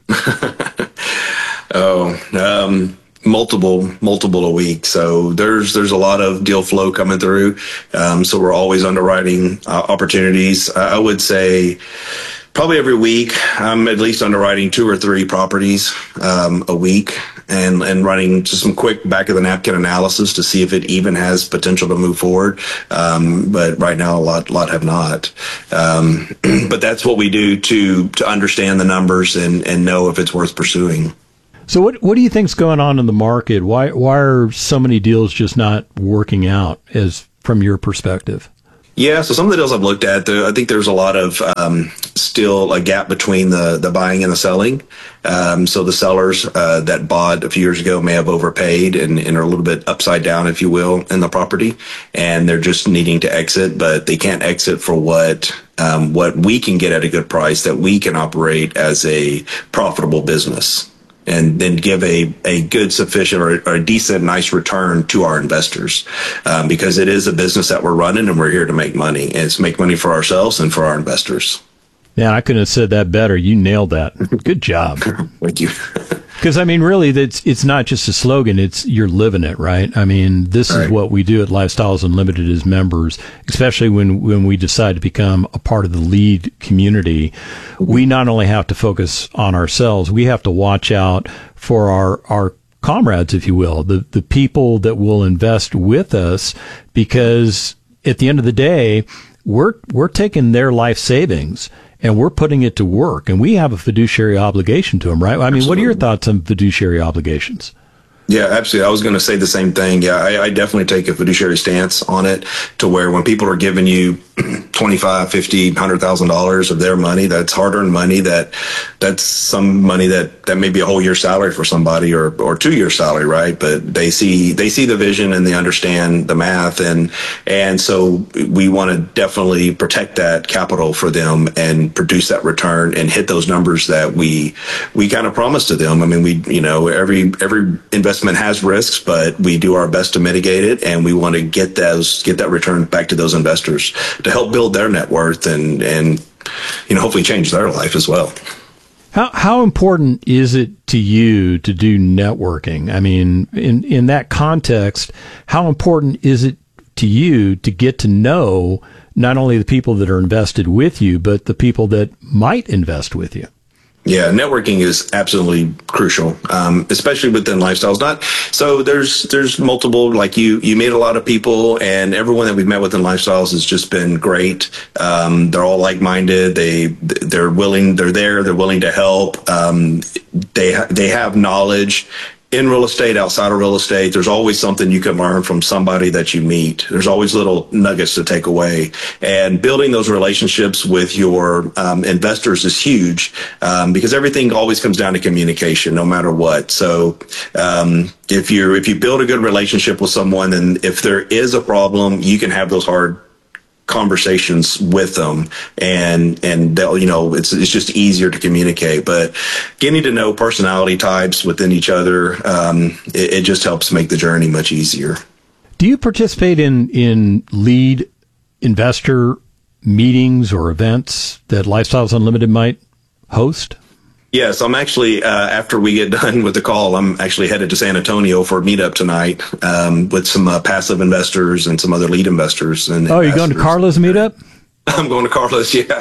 [SPEAKER 5] oh, um, multiple, multiple a week. So there's there's a lot of deal flow coming through. Um, so we're always underwriting uh, opportunities. I would say probably every week I'm at least underwriting two or three properties um, a week, and and running just some quick back of the napkin analysis to see if it even has potential to move forward. Um, but right now, a lot lot have not. Um, but that's what we do to to understand the numbers and and know if it's worth pursuing.
[SPEAKER 11] So what what do you think's going on in the market? Why why are so many deals just not working out, as from your perspective?
[SPEAKER 5] Yeah, so some of the deals I've looked at, I think there's a lot of um, still a gap between the, the buying and the selling. Um, so the sellers uh, that bought a few years ago may have overpaid and, and are a little bit upside down, if you will, in the property, and they're just needing to exit, but they can't exit for what um, what we can get at a good price that we can operate as a profitable business, and then give a, a good, sufficient, or, or a decent, nice return to our investors. Um, because it is a business that we're running and we're here to make money. And it's make money for ourselves and for our investors.
[SPEAKER 11] Yeah, I couldn't have said that better. You nailed that. Good job.
[SPEAKER 5] Thank you.
[SPEAKER 11] Because, I mean, really, it's, it's not just a slogan. It's you're living it, right? I mean, this is
[SPEAKER 5] right.
[SPEAKER 11] what we do at Lifestyles Unlimited as members, especially when, when we decide to become a part of the LEAD community. We not only have to focus on ourselves, we have to watch out for our, our comrades, if you will, the, the people that will invest with us, because at the end of the day, we're, we're taking their life savings and we're putting it to work, and we have a fiduciary obligation to them, right? I mean,
[SPEAKER 5] Absolutely.
[SPEAKER 11] What are your thoughts on fiduciary obligations?
[SPEAKER 5] Yeah, absolutely. I was going to say the same thing. Yeah, I, I definitely take a fiduciary stance on it, to where when people are giving you twenty-five, fifty, one hundred thousand dollars of their money, that's hard-earned money. That that's some money that, that may be a whole year's salary for somebody, or or two years' salary, right? But they see they see the vision and they understand the math, and and so we want to definitely protect that capital for them and produce that return and hit those numbers that we we kind of promise to them. I mean, we you know every every investment has risks, but we do our best to mitigate it, and we want to get those get that return back to those investors to help build their net worth and and you know hopefully change their life as well.
[SPEAKER 11] How how important is it to you to do networking? I mean, in in that context, how important is it to you to get to know not only the people that are invested with you, but the people that might invest with you?
[SPEAKER 5] Yeah, networking is absolutely crucial, um, especially within Lifestyles. Not so there's there's multiple, like you you meet a lot of people, and everyone that we've met within Lifestyles has just been great. Um, they're all like-minded. They they're willing. They're there. They're willing to help. Um, they ha- they have knowledge. In real estate, outside of real estate, there's always something you can learn from somebody that you meet. There's always little nuggets to take away. And building those relationships with your um, investors is huge, um, because everything always comes down to communication, no matter what. So um, if you if you build a good relationship with someone, and if there is a problem, you can have those hard conversations with them, and and they'll you know it's it's just easier to communicate. But getting to know personality types within each other, um, it, it just helps make the journey much easier.
[SPEAKER 11] Do you participate in in LEAD investor meetings or events that Lifestyles Unlimited might host?
[SPEAKER 5] Yes, I'm actually, uh, after we get done with the call, I'm actually headed to San Antonio for a meetup tonight, um, with some uh, passive investors and some other lead investors. And
[SPEAKER 11] oh, you're going to Carla's meetup?
[SPEAKER 5] I'm going to Carla's, yeah.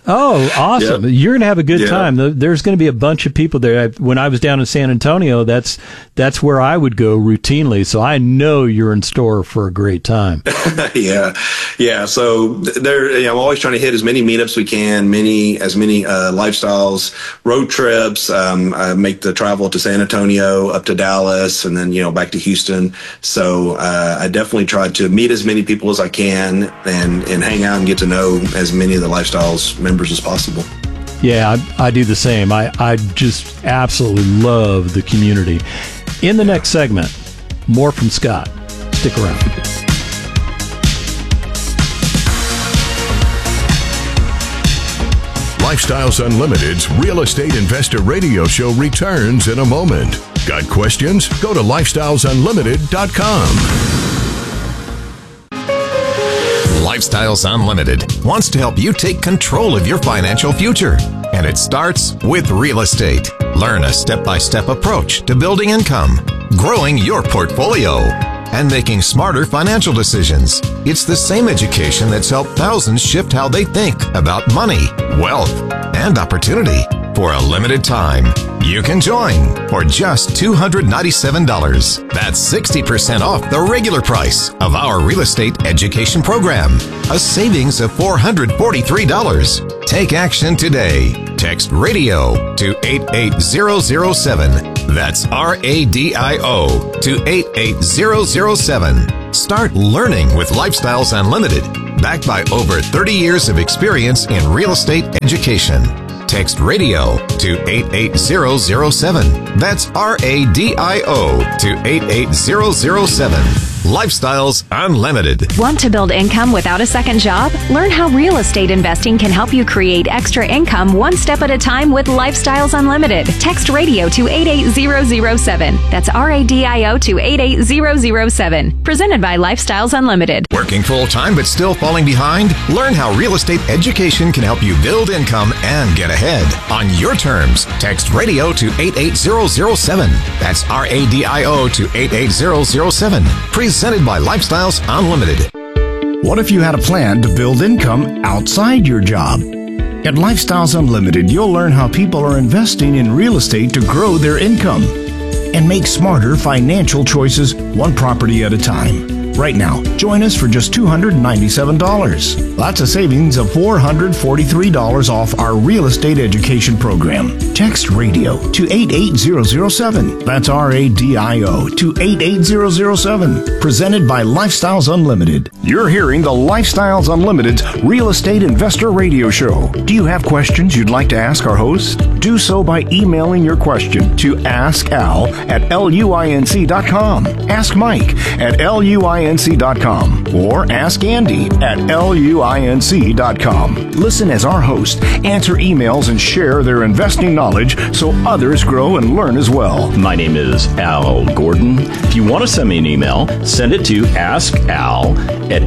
[SPEAKER 11] Oh, awesome.
[SPEAKER 5] Yep.
[SPEAKER 11] You're going to have a good
[SPEAKER 5] Yeah.
[SPEAKER 11] time. There's going to be a bunch of people there. I, when I was down in San Antonio, that's that's where I would go routinely. So I know you're in store for a great time.
[SPEAKER 5] yeah, yeah. So there, you know, I'm always trying to hit as many meetups we can, many as many uh, lifestyles, road trips. Um, I make the travel to San Antonio, up to Dallas, and then you know back to Houston. So uh, I definitely try to meet as many people as I can and and hang out and get to know as many of the lifestyles members as possible.
[SPEAKER 11] Yeah, I, I do the same. I, I just absolutely love the community. In the next segment, more from Scott. Stick around.
[SPEAKER 3] Lifestyles Unlimited's Real Estate Investor Radio Show returns in a moment. Got questions? Go to lifestyles unlimited dot com.
[SPEAKER 15] Lifestyles Unlimited wants to help you take control of your financial future. And it starts with real estate. Learn a step-by-step approach to building income, growing your portfolio, and making smarter financial decisions. It's the same education that's helped thousands shift how they think about money, wealth, and opportunity. For a limited time, you can join for just two hundred ninety-seven dollars. That's sixty percent off the regular price of our real estate education program. A savings of four hundred forty-three dollars. Take action today. Text RADIO to eight eight zero zero seven. That's R A D I O to eight eight zero zero seven. Start learning with Lifestyles Unlimited, backed by over thirty years of experience in real estate education. Text RADIO to eight eight zero zero seven. That's R A D I O to eight eight zero zero seven. Lifestyles Unlimited.
[SPEAKER 14] Want to build income without a second job? Learn how real estate investing can help you create extra income one step at a time with Lifestyles Unlimited. Text RADIO to eight eight zero zero seven. That's R A D I O to eight eight zero zero seven. Presented by Lifestyles Unlimited.
[SPEAKER 15] Working full-time but still falling behind? Learn how real estate education can help you build income and get ahead. On your terms, text RADIO to eight eight zero zero seven. That's R A D I O to eight eight zero zero seven. Presented by Lifestyles Unlimited.
[SPEAKER 13] What if you had a plan to build income outside your job? At Lifestyles Unlimited, you'll learn how people are investing in real estate to grow their income and make smarter financial choices one property at a time. Right now, join us for just two hundred ninety-seven dollars. That's a savings of four hundred forty-three dollars off our real estate education program. Text RADIO to eight eight zero zero seven. That's R A D I O to eight eight zero zero seven. Presented by Lifestyles Unlimited. You're hearing the Lifestyles Unlimited's Real Estate Investor Radio Show. Do you have questions you'd like to ask our host? Do so by emailing your question to ask al at luinc dot com. Ask Mike at luinc dot com or ask Andy at luinc dot com. Listen as our hosts answer emails and share their investing knowledge so others grow and learn as well.
[SPEAKER 1] My name is Al Gordon. If you want to send me an email, send it to ask al at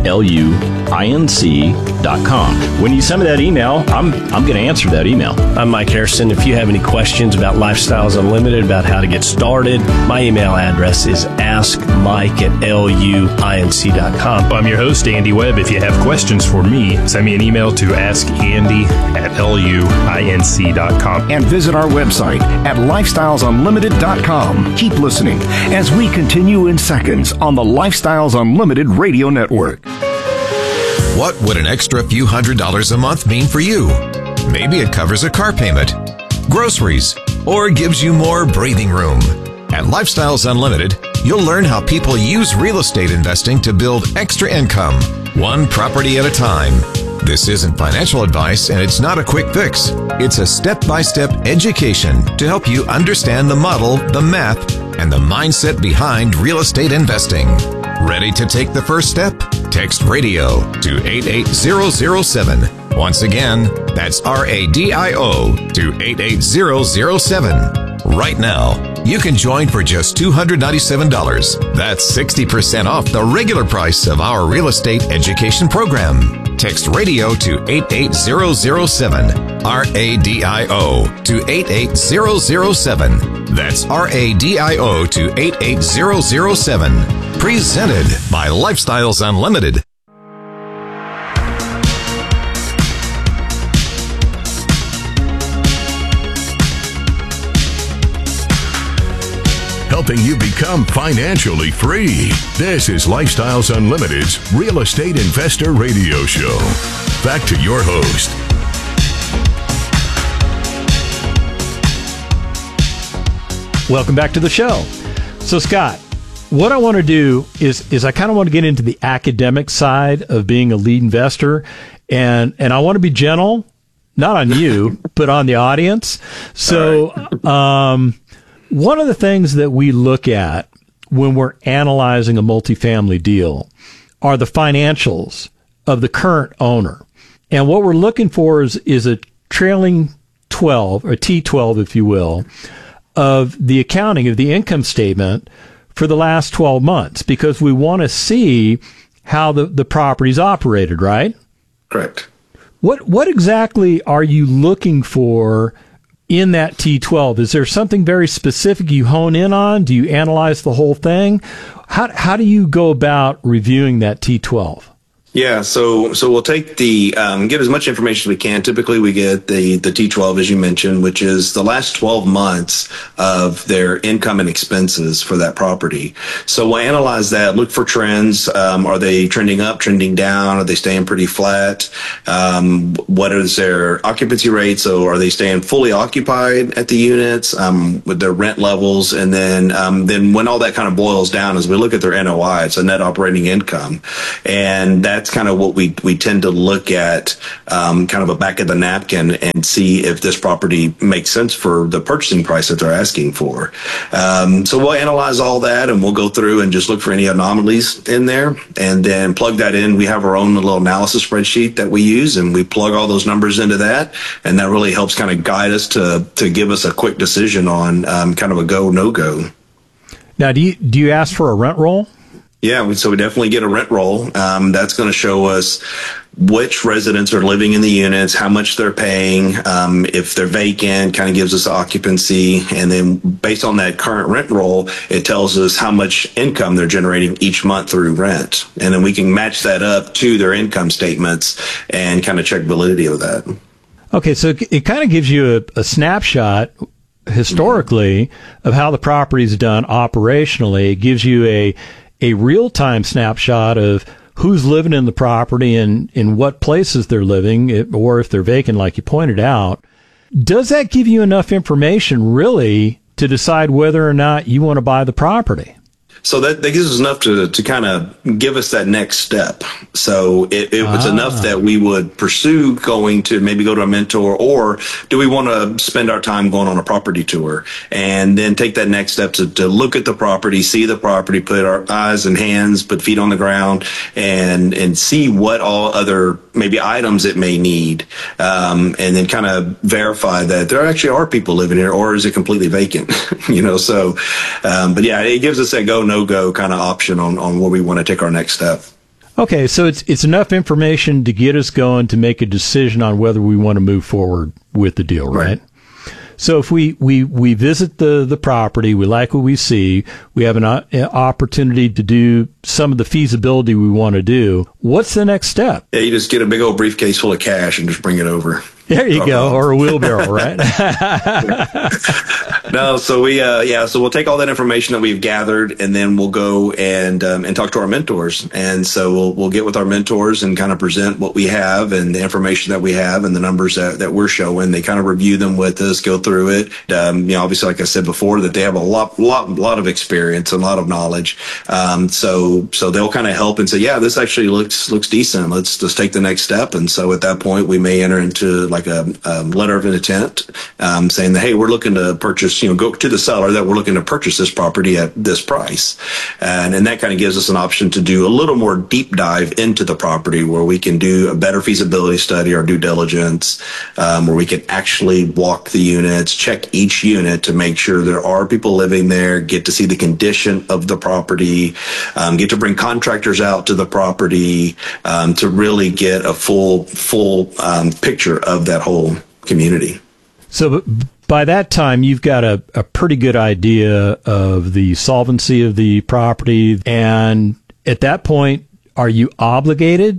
[SPEAKER 1] luinc dot com. When you send me that email, I'm I'm going to answer that email.
[SPEAKER 2] I'm Mike Harrison. If you have any questions about Lifestyles Unlimited, about how to get started, my email address is askmike at luinc dot com.
[SPEAKER 4] I'm your host, Andy Webb. If you have questions for me, send me an email to askandy at luinc dot com.
[SPEAKER 13] And visit our website at lifestyles unlimited dot com. Keep listening as we continue in seconds on the Lifestyles Unlimited Radio Network.
[SPEAKER 15] What would an extra few hundred dollars a month mean for you? Maybe it covers a car payment, groceries, or gives you more breathing room. At Lifestyles Unlimited, you'll learn how people use real estate investing to build extra income, one property at a time. This isn't financial advice, and it's not a quick fix. It's a step-by-step education to help you understand the model, the math, and the mindset behind real estate investing. Ready to take the first step? Text RADIO to eight eight zero zero seven. Once again, that's R A D I O to eight eight zero zero seven. Right now, you can join for just two hundred ninety-seven dollars. That's sixty percent off the regular price of our real estate education program. Text RADIO to eight eight zero zero seven. R A D I O to eight eight zero zero seven. That's R A D I O to eight eight zero zero seven. Presented by Lifestyles Unlimited.
[SPEAKER 3] helping you become financially free. This is Lifestyles Unlimited's Real Estate Investor Radio Show. Back to your host.
[SPEAKER 11] Welcome back to the show. So, Scott, what I want to do is is I kind of want to get into the academic side of being a lead investor, and and I want to be gentle, not on you, but on the audience. So, um, one of the things that we look at when we're analyzing a multifamily deal are the financials of the current owner. And what we're looking for is, is a trailing twelve, or T twelve, if you will, of the accounting of the income statement for the last twelve months, because we want to see how the, the property's operated, right?
[SPEAKER 5] Correct.
[SPEAKER 11] What what exactly are you looking for in that T twelve? Is there something very specific you hone in on? Do you analyze the whole thing? How how do you go about reviewing that T twelve?
[SPEAKER 5] Yeah, so so we'll take the um, get as much information as we can. Typically, we get the the T twelve, as you mentioned, which is the last twelve months of their income and expenses for that property. So we'll analyze that, look for trends. Um, are they trending up, trending down? Are they staying pretty flat? Um, what is their occupancy rate? So are they staying fully occupied at the units um, with their rent levels? And then um, then when all that kind of boils down, is we look at their N O I. It's a net operating income, and that. That's kind of what we, we tend to look at, um, kind of a back of the napkin, and see if this property makes sense for the purchasing price that they're asking for. Um, so we'll analyze all that, and we'll go through and just look for any anomalies in there, and then plug that in. We have our own little analysis spreadsheet that we use, and we plug all those numbers into that, and that really helps kind of guide us to to give us a quick decision on um, kind of a go, no go.
[SPEAKER 11] Now, do you do you ask for a rent roll?
[SPEAKER 5] Yeah, we, so we definitely get a rent roll. Um, that's going to show us which residents are living in the units, how much they're paying. Um, if they're vacant, kind of gives us occupancy. And then based on that current rent roll, it tells us how much income they're generating each month through rent. And then we can match that up to their income statements and kind of check validity of that.
[SPEAKER 11] Okay, so it, it kind of gives you a, a snapshot historically mm-hmm. of how the property's done operationally. It gives you a a real-time snapshot of who's living in the property and in what places they're living, or if they're vacant, like you pointed out. Does that give you enough information, really, to decide whether or not you want to buy the property?
[SPEAKER 5] So that, that gives us enough to, to kind of give us that next step. So it, it was
[SPEAKER 11] ah.
[SPEAKER 5] enough that we would pursue going to maybe go to a mentor, or do we want to spend our time going on a property tour and then take that next step to, to look at the property, see the property, put our eyes and hands, put feet on the ground, and, and see what all other maybe items it may need, um, and then kind of verify that there actually are people living here, or is it completely vacant? you know, so, um, but yeah, it gives us that go, no go kind of option on, on where we want to take our next step.
[SPEAKER 11] Okay, so it's it's enough information to get us going to make a decision on whether we want to move forward with the deal, right? right. So if we, we, we visit the, the property, we like what we see, we have an, uh, an opportunity to do some of the feasibility we want to do, what's the next step?
[SPEAKER 5] Yeah, you just get a big old briefcase full of cash and just bring it over.
[SPEAKER 11] There you go, or a wheelbarrow, right?
[SPEAKER 5] No, so we, uh, yeah, so we'll take all that information that we've gathered, and then we'll go and um, and talk to our mentors. And so we'll we'll get with our mentors and kind of present what we have and the information that we have and the numbers that, that we're showing. They kind of review them with us, go through it. Um, you know, obviously, like I said before, that they have a lot, lot, lot of experience and a lot of knowledge. Um, so so they'll kind of help and say, yeah, this actually looks looks decent. Let's just take the next step. And so at that point, we may enter into like a, a letter of intent, um, saying that, hey, we're looking to purchase, you know, go to the seller that we're looking to purchase this property at this price. And, and that kind of gives us an option to do a little more deep dive into the property, where we can do a better feasibility study or due diligence, um, where we can actually walk the units, check each unit to make sure there are people living there, get to see the condition of the property, um, get to bring contractors out to the property, um, to really get a full, full um, picture of that whole community.
[SPEAKER 11] So by that time, you've got a, a pretty good idea of the solvency of the property. And at that point, are you obligated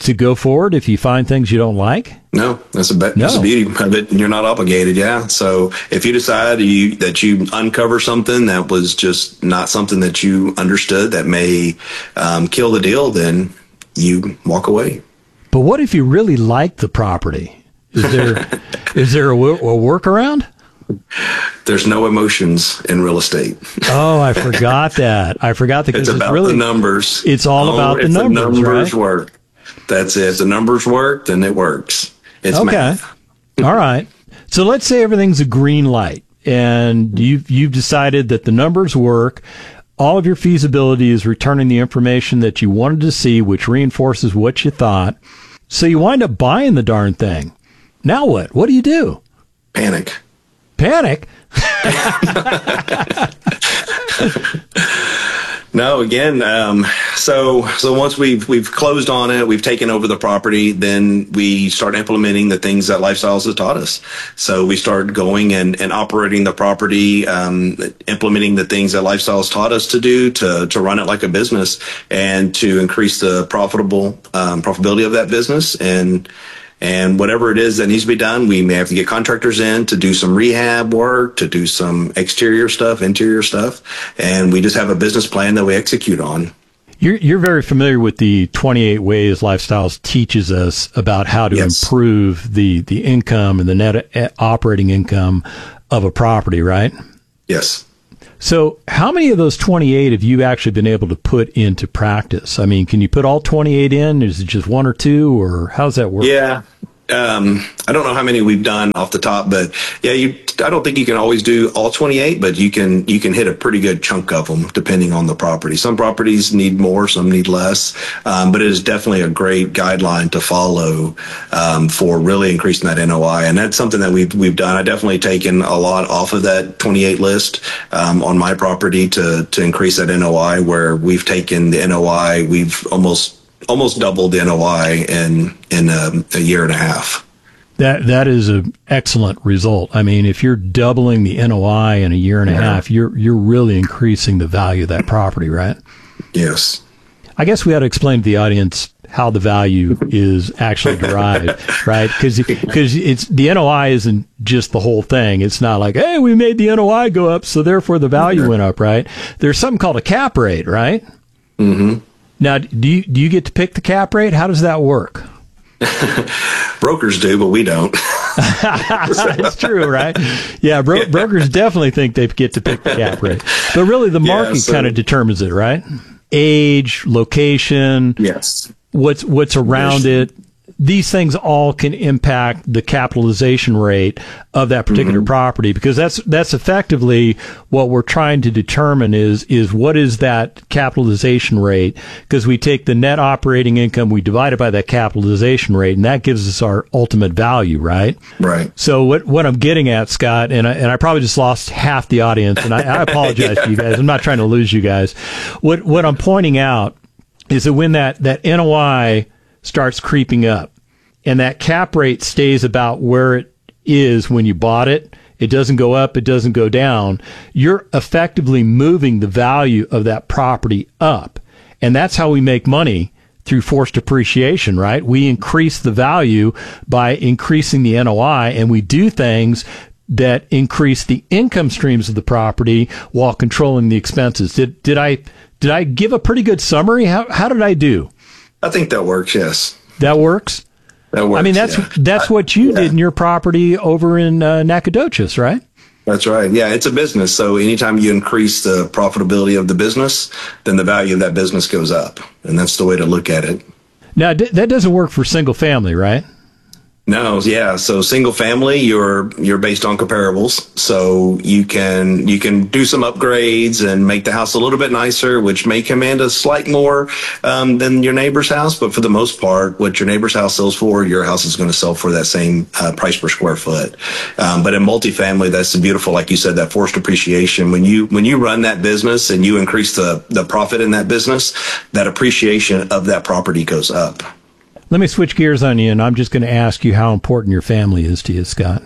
[SPEAKER 11] to go forward if you find things you don't like?
[SPEAKER 5] No, that's a be- that's the beauty of it. You're not obligated. Yeah. So if you decide you, that you uncover something that was just not something that you understood that may um, kill the deal, then you walk away.
[SPEAKER 11] But what if you really like the property? Is there is there a, a workaround?
[SPEAKER 5] There's no emotions in real estate.
[SPEAKER 11] Oh, I forgot that. I forgot that.
[SPEAKER 5] It's about
[SPEAKER 11] it's really,
[SPEAKER 5] the numbers.
[SPEAKER 11] It's all
[SPEAKER 5] oh,
[SPEAKER 11] about the
[SPEAKER 5] if
[SPEAKER 11] numbers,
[SPEAKER 5] the numbers
[SPEAKER 11] right?
[SPEAKER 5] work. That's it. If the numbers work, then it works. It's
[SPEAKER 11] okay.
[SPEAKER 5] math.
[SPEAKER 11] All right. So let's say everything's a green light, and you've you've decided that the numbers work. All of your feasibility is returning the information that you wanted to see, which reinforces what you thought. So you wind up buying the darn thing. Now what? What do you do?
[SPEAKER 5] Panic.
[SPEAKER 11] Panic?
[SPEAKER 5] No, again, um, so so once we've we've closed on it, we've taken over the property, then we start implementing the things that Lifestyles has taught us. So we start going and, and operating the property, um, implementing the things that Lifestyles taught us to do to to run it like a business and to increase the profitable um, profitability of that business. And And whatever it is that needs to be done, we may have to get contractors in to do some rehab work, to do some exterior stuff, interior stuff. And we just have a business plan that we execute on.
[SPEAKER 11] You're, you're very familiar with the twenty-eight ways Lifestyles teaches us about how to
[SPEAKER 5] Yes.
[SPEAKER 11] improve the, the income and the net operating income of a property, right?
[SPEAKER 5] Yes.
[SPEAKER 11] So how many of those twenty-eight have you actually been able to put into practice? I mean, can you put all twenty-eight in? Is it just one or two, or how's that work?
[SPEAKER 5] Yeah. Um, I don't know how many we've done off the top, but yeah, you, I don't think you can always do all twenty-eight, but you can, you can hit a pretty good chunk of them depending on the property. Some properties need more, some need less. Um, but it is definitely a great guideline to follow, um, for really increasing that N O I. And that's something that we've, we've done. I definitely taken a lot off of that twenty-eight list, um, on my property to, to increase that N O I, where we've taken the N O I, we've almost almost doubled the N O I in in a, a year and a half.
[SPEAKER 11] That that is an excellent result. I mean, if you're doubling the N O I in a year and a
[SPEAKER 5] Yeah.
[SPEAKER 11] half, you're you're really increasing the value of that property, right?
[SPEAKER 5] Yes.
[SPEAKER 11] I guess we ought to explain to the audience how the value is actually derived, right? Because it's the N O I isn't just the whole thing. It's not like, hey, we made the N O I go up, so therefore the value went up, right? There's something called a cap rate, right?
[SPEAKER 5] Mm-hmm.
[SPEAKER 11] Now, do you do you get to pick the cap rate? How does that work?
[SPEAKER 5] Brokers do, but we don't.
[SPEAKER 11] That's true, right? Yeah, bro- brokers definitely think they get to pick the cap rate, but really the
[SPEAKER 5] Yeah,
[SPEAKER 11] market
[SPEAKER 5] so-
[SPEAKER 11] kind of determines it, right? Age, location,
[SPEAKER 5] yes,
[SPEAKER 11] what's what's around it. These things all can impact the capitalization rate of that particular
[SPEAKER 5] Mm-hmm.
[SPEAKER 11] property, because that's that's effectively what we're trying to determine is is what is that capitalization rate, because we take the net operating income, we divide it by that capitalization rate, and that gives us our ultimate value, right?
[SPEAKER 5] Right.
[SPEAKER 11] So what what I'm getting at, Scott, and I, and I probably just lost half the audience, and I, I apologize to you guys. I'm not trying to lose you guys. What what I'm pointing out is that when that, that N O I starts creeping up and that cap rate stays about where it is when you bought it, it doesn't go up, it doesn't go down, you're effectively moving the value of that property up. And that's how we make money through forced appreciation, right? We increase the value by increasing the N O I, and we do things that increase the income streams of the property while controlling the expenses. Did did I did I give a pretty good summary? How how did I do?
[SPEAKER 5] I think that works. Yes,
[SPEAKER 11] that works.
[SPEAKER 5] That works.
[SPEAKER 11] I mean, that's
[SPEAKER 5] yeah.
[SPEAKER 11] that's what you did in your property over in uh, Nacogdoches, right?
[SPEAKER 5] That's right. Yeah, it's a business. So anytime you increase the profitability of the business, then the value of that business goes up, and that's the way to look at it.
[SPEAKER 11] Now d- that doesn't work for single family, right?
[SPEAKER 5] No, yeah. So single family, you're you're based on comparables. So you can you can do some upgrades and make the house a little bit nicer, which may command a slight more um, than your neighbor's house. But for the most part, what your neighbor's house sells for, your house is going to sell for that same uh, price per square foot. Um, but in multifamily, that's beautiful, like you said, that forced appreciation. When you when you run that business and you increase the the profit in that business, that appreciation of that property goes up.
[SPEAKER 11] Let me switch gears on you, and I'm just going to ask you how important your family is to you, Scott.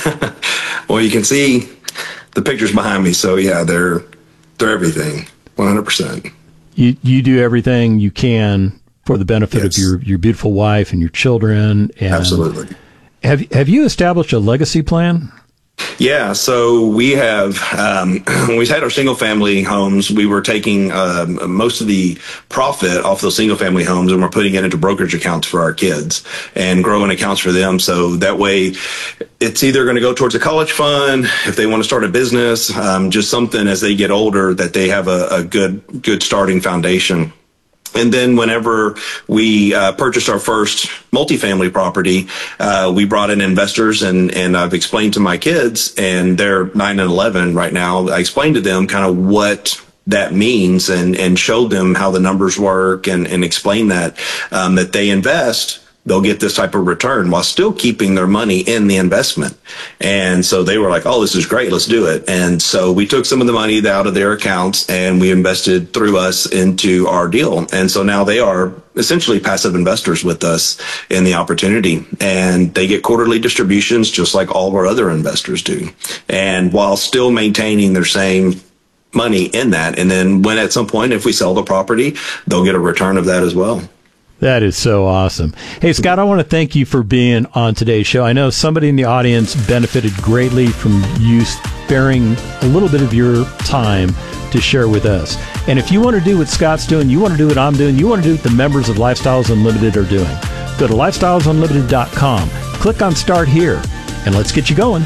[SPEAKER 5] Well, you can see the pictures behind me, so yeah, they're they're everything, one hundred percent.
[SPEAKER 11] You you do everything you can for the benefit
[SPEAKER 5] Yes.
[SPEAKER 11] of your, your beautiful wife and your children. And
[SPEAKER 5] Absolutely.
[SPEAKER 11] Have Have you established a legacy plan?
[SPEAKER 5] Yeah, so we have, um, when we had our single family homes, we were taking um, most of the profit off those single family homes and we're putting it into brokerage accounts for our kids and growing accounts for them. So that way it's either going to go towards a college fund if they want to start a business, um, just something as they get older that they have a, a good, good starting foundation. And then whenever we uh, purchased our first multifamily property, uh, we brought in investors and, and I've explained to my kids, and they're nine and eleven right now. I explained to them kind of what that means and, and showed them how the numbers work and, and explained that, um, that they invest, they'll get this type of return while still keeping their money in the investment. And so they were like, oh, this is great. Let's do it. And so we took some of the money out of their accounts and we invested through us into our deal. And so now they are essentially passive investors with us in the opportunity, and they get quarterly distributions just like all of our other investors do. And while still maintaining their same money in that. And then when at some point, if we sell the property, they'll get a return of that as well.
[SPEAKER 11] That is so awesome. Hey, Scott, I want to thank you for being on today's show. I know somebody in the audience benefited greatly from you sparing a little bit of your time to share with us. And if you want to do what Scott's doing, you want to do what I'm doing, you want to do what the members of Lifestyles Unlimited are doing, go to lifestyles unlimited dot com, click on Start Here, and let's get you going.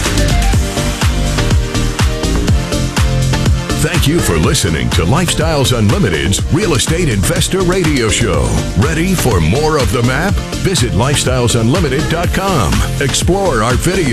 [SPEAKER 3] Thank you for listening to Lifestyles Unlimited's Real Estate Investor Radio Show. Ready for more of the map? Visit lifestyles unlimited dot com. Explore our video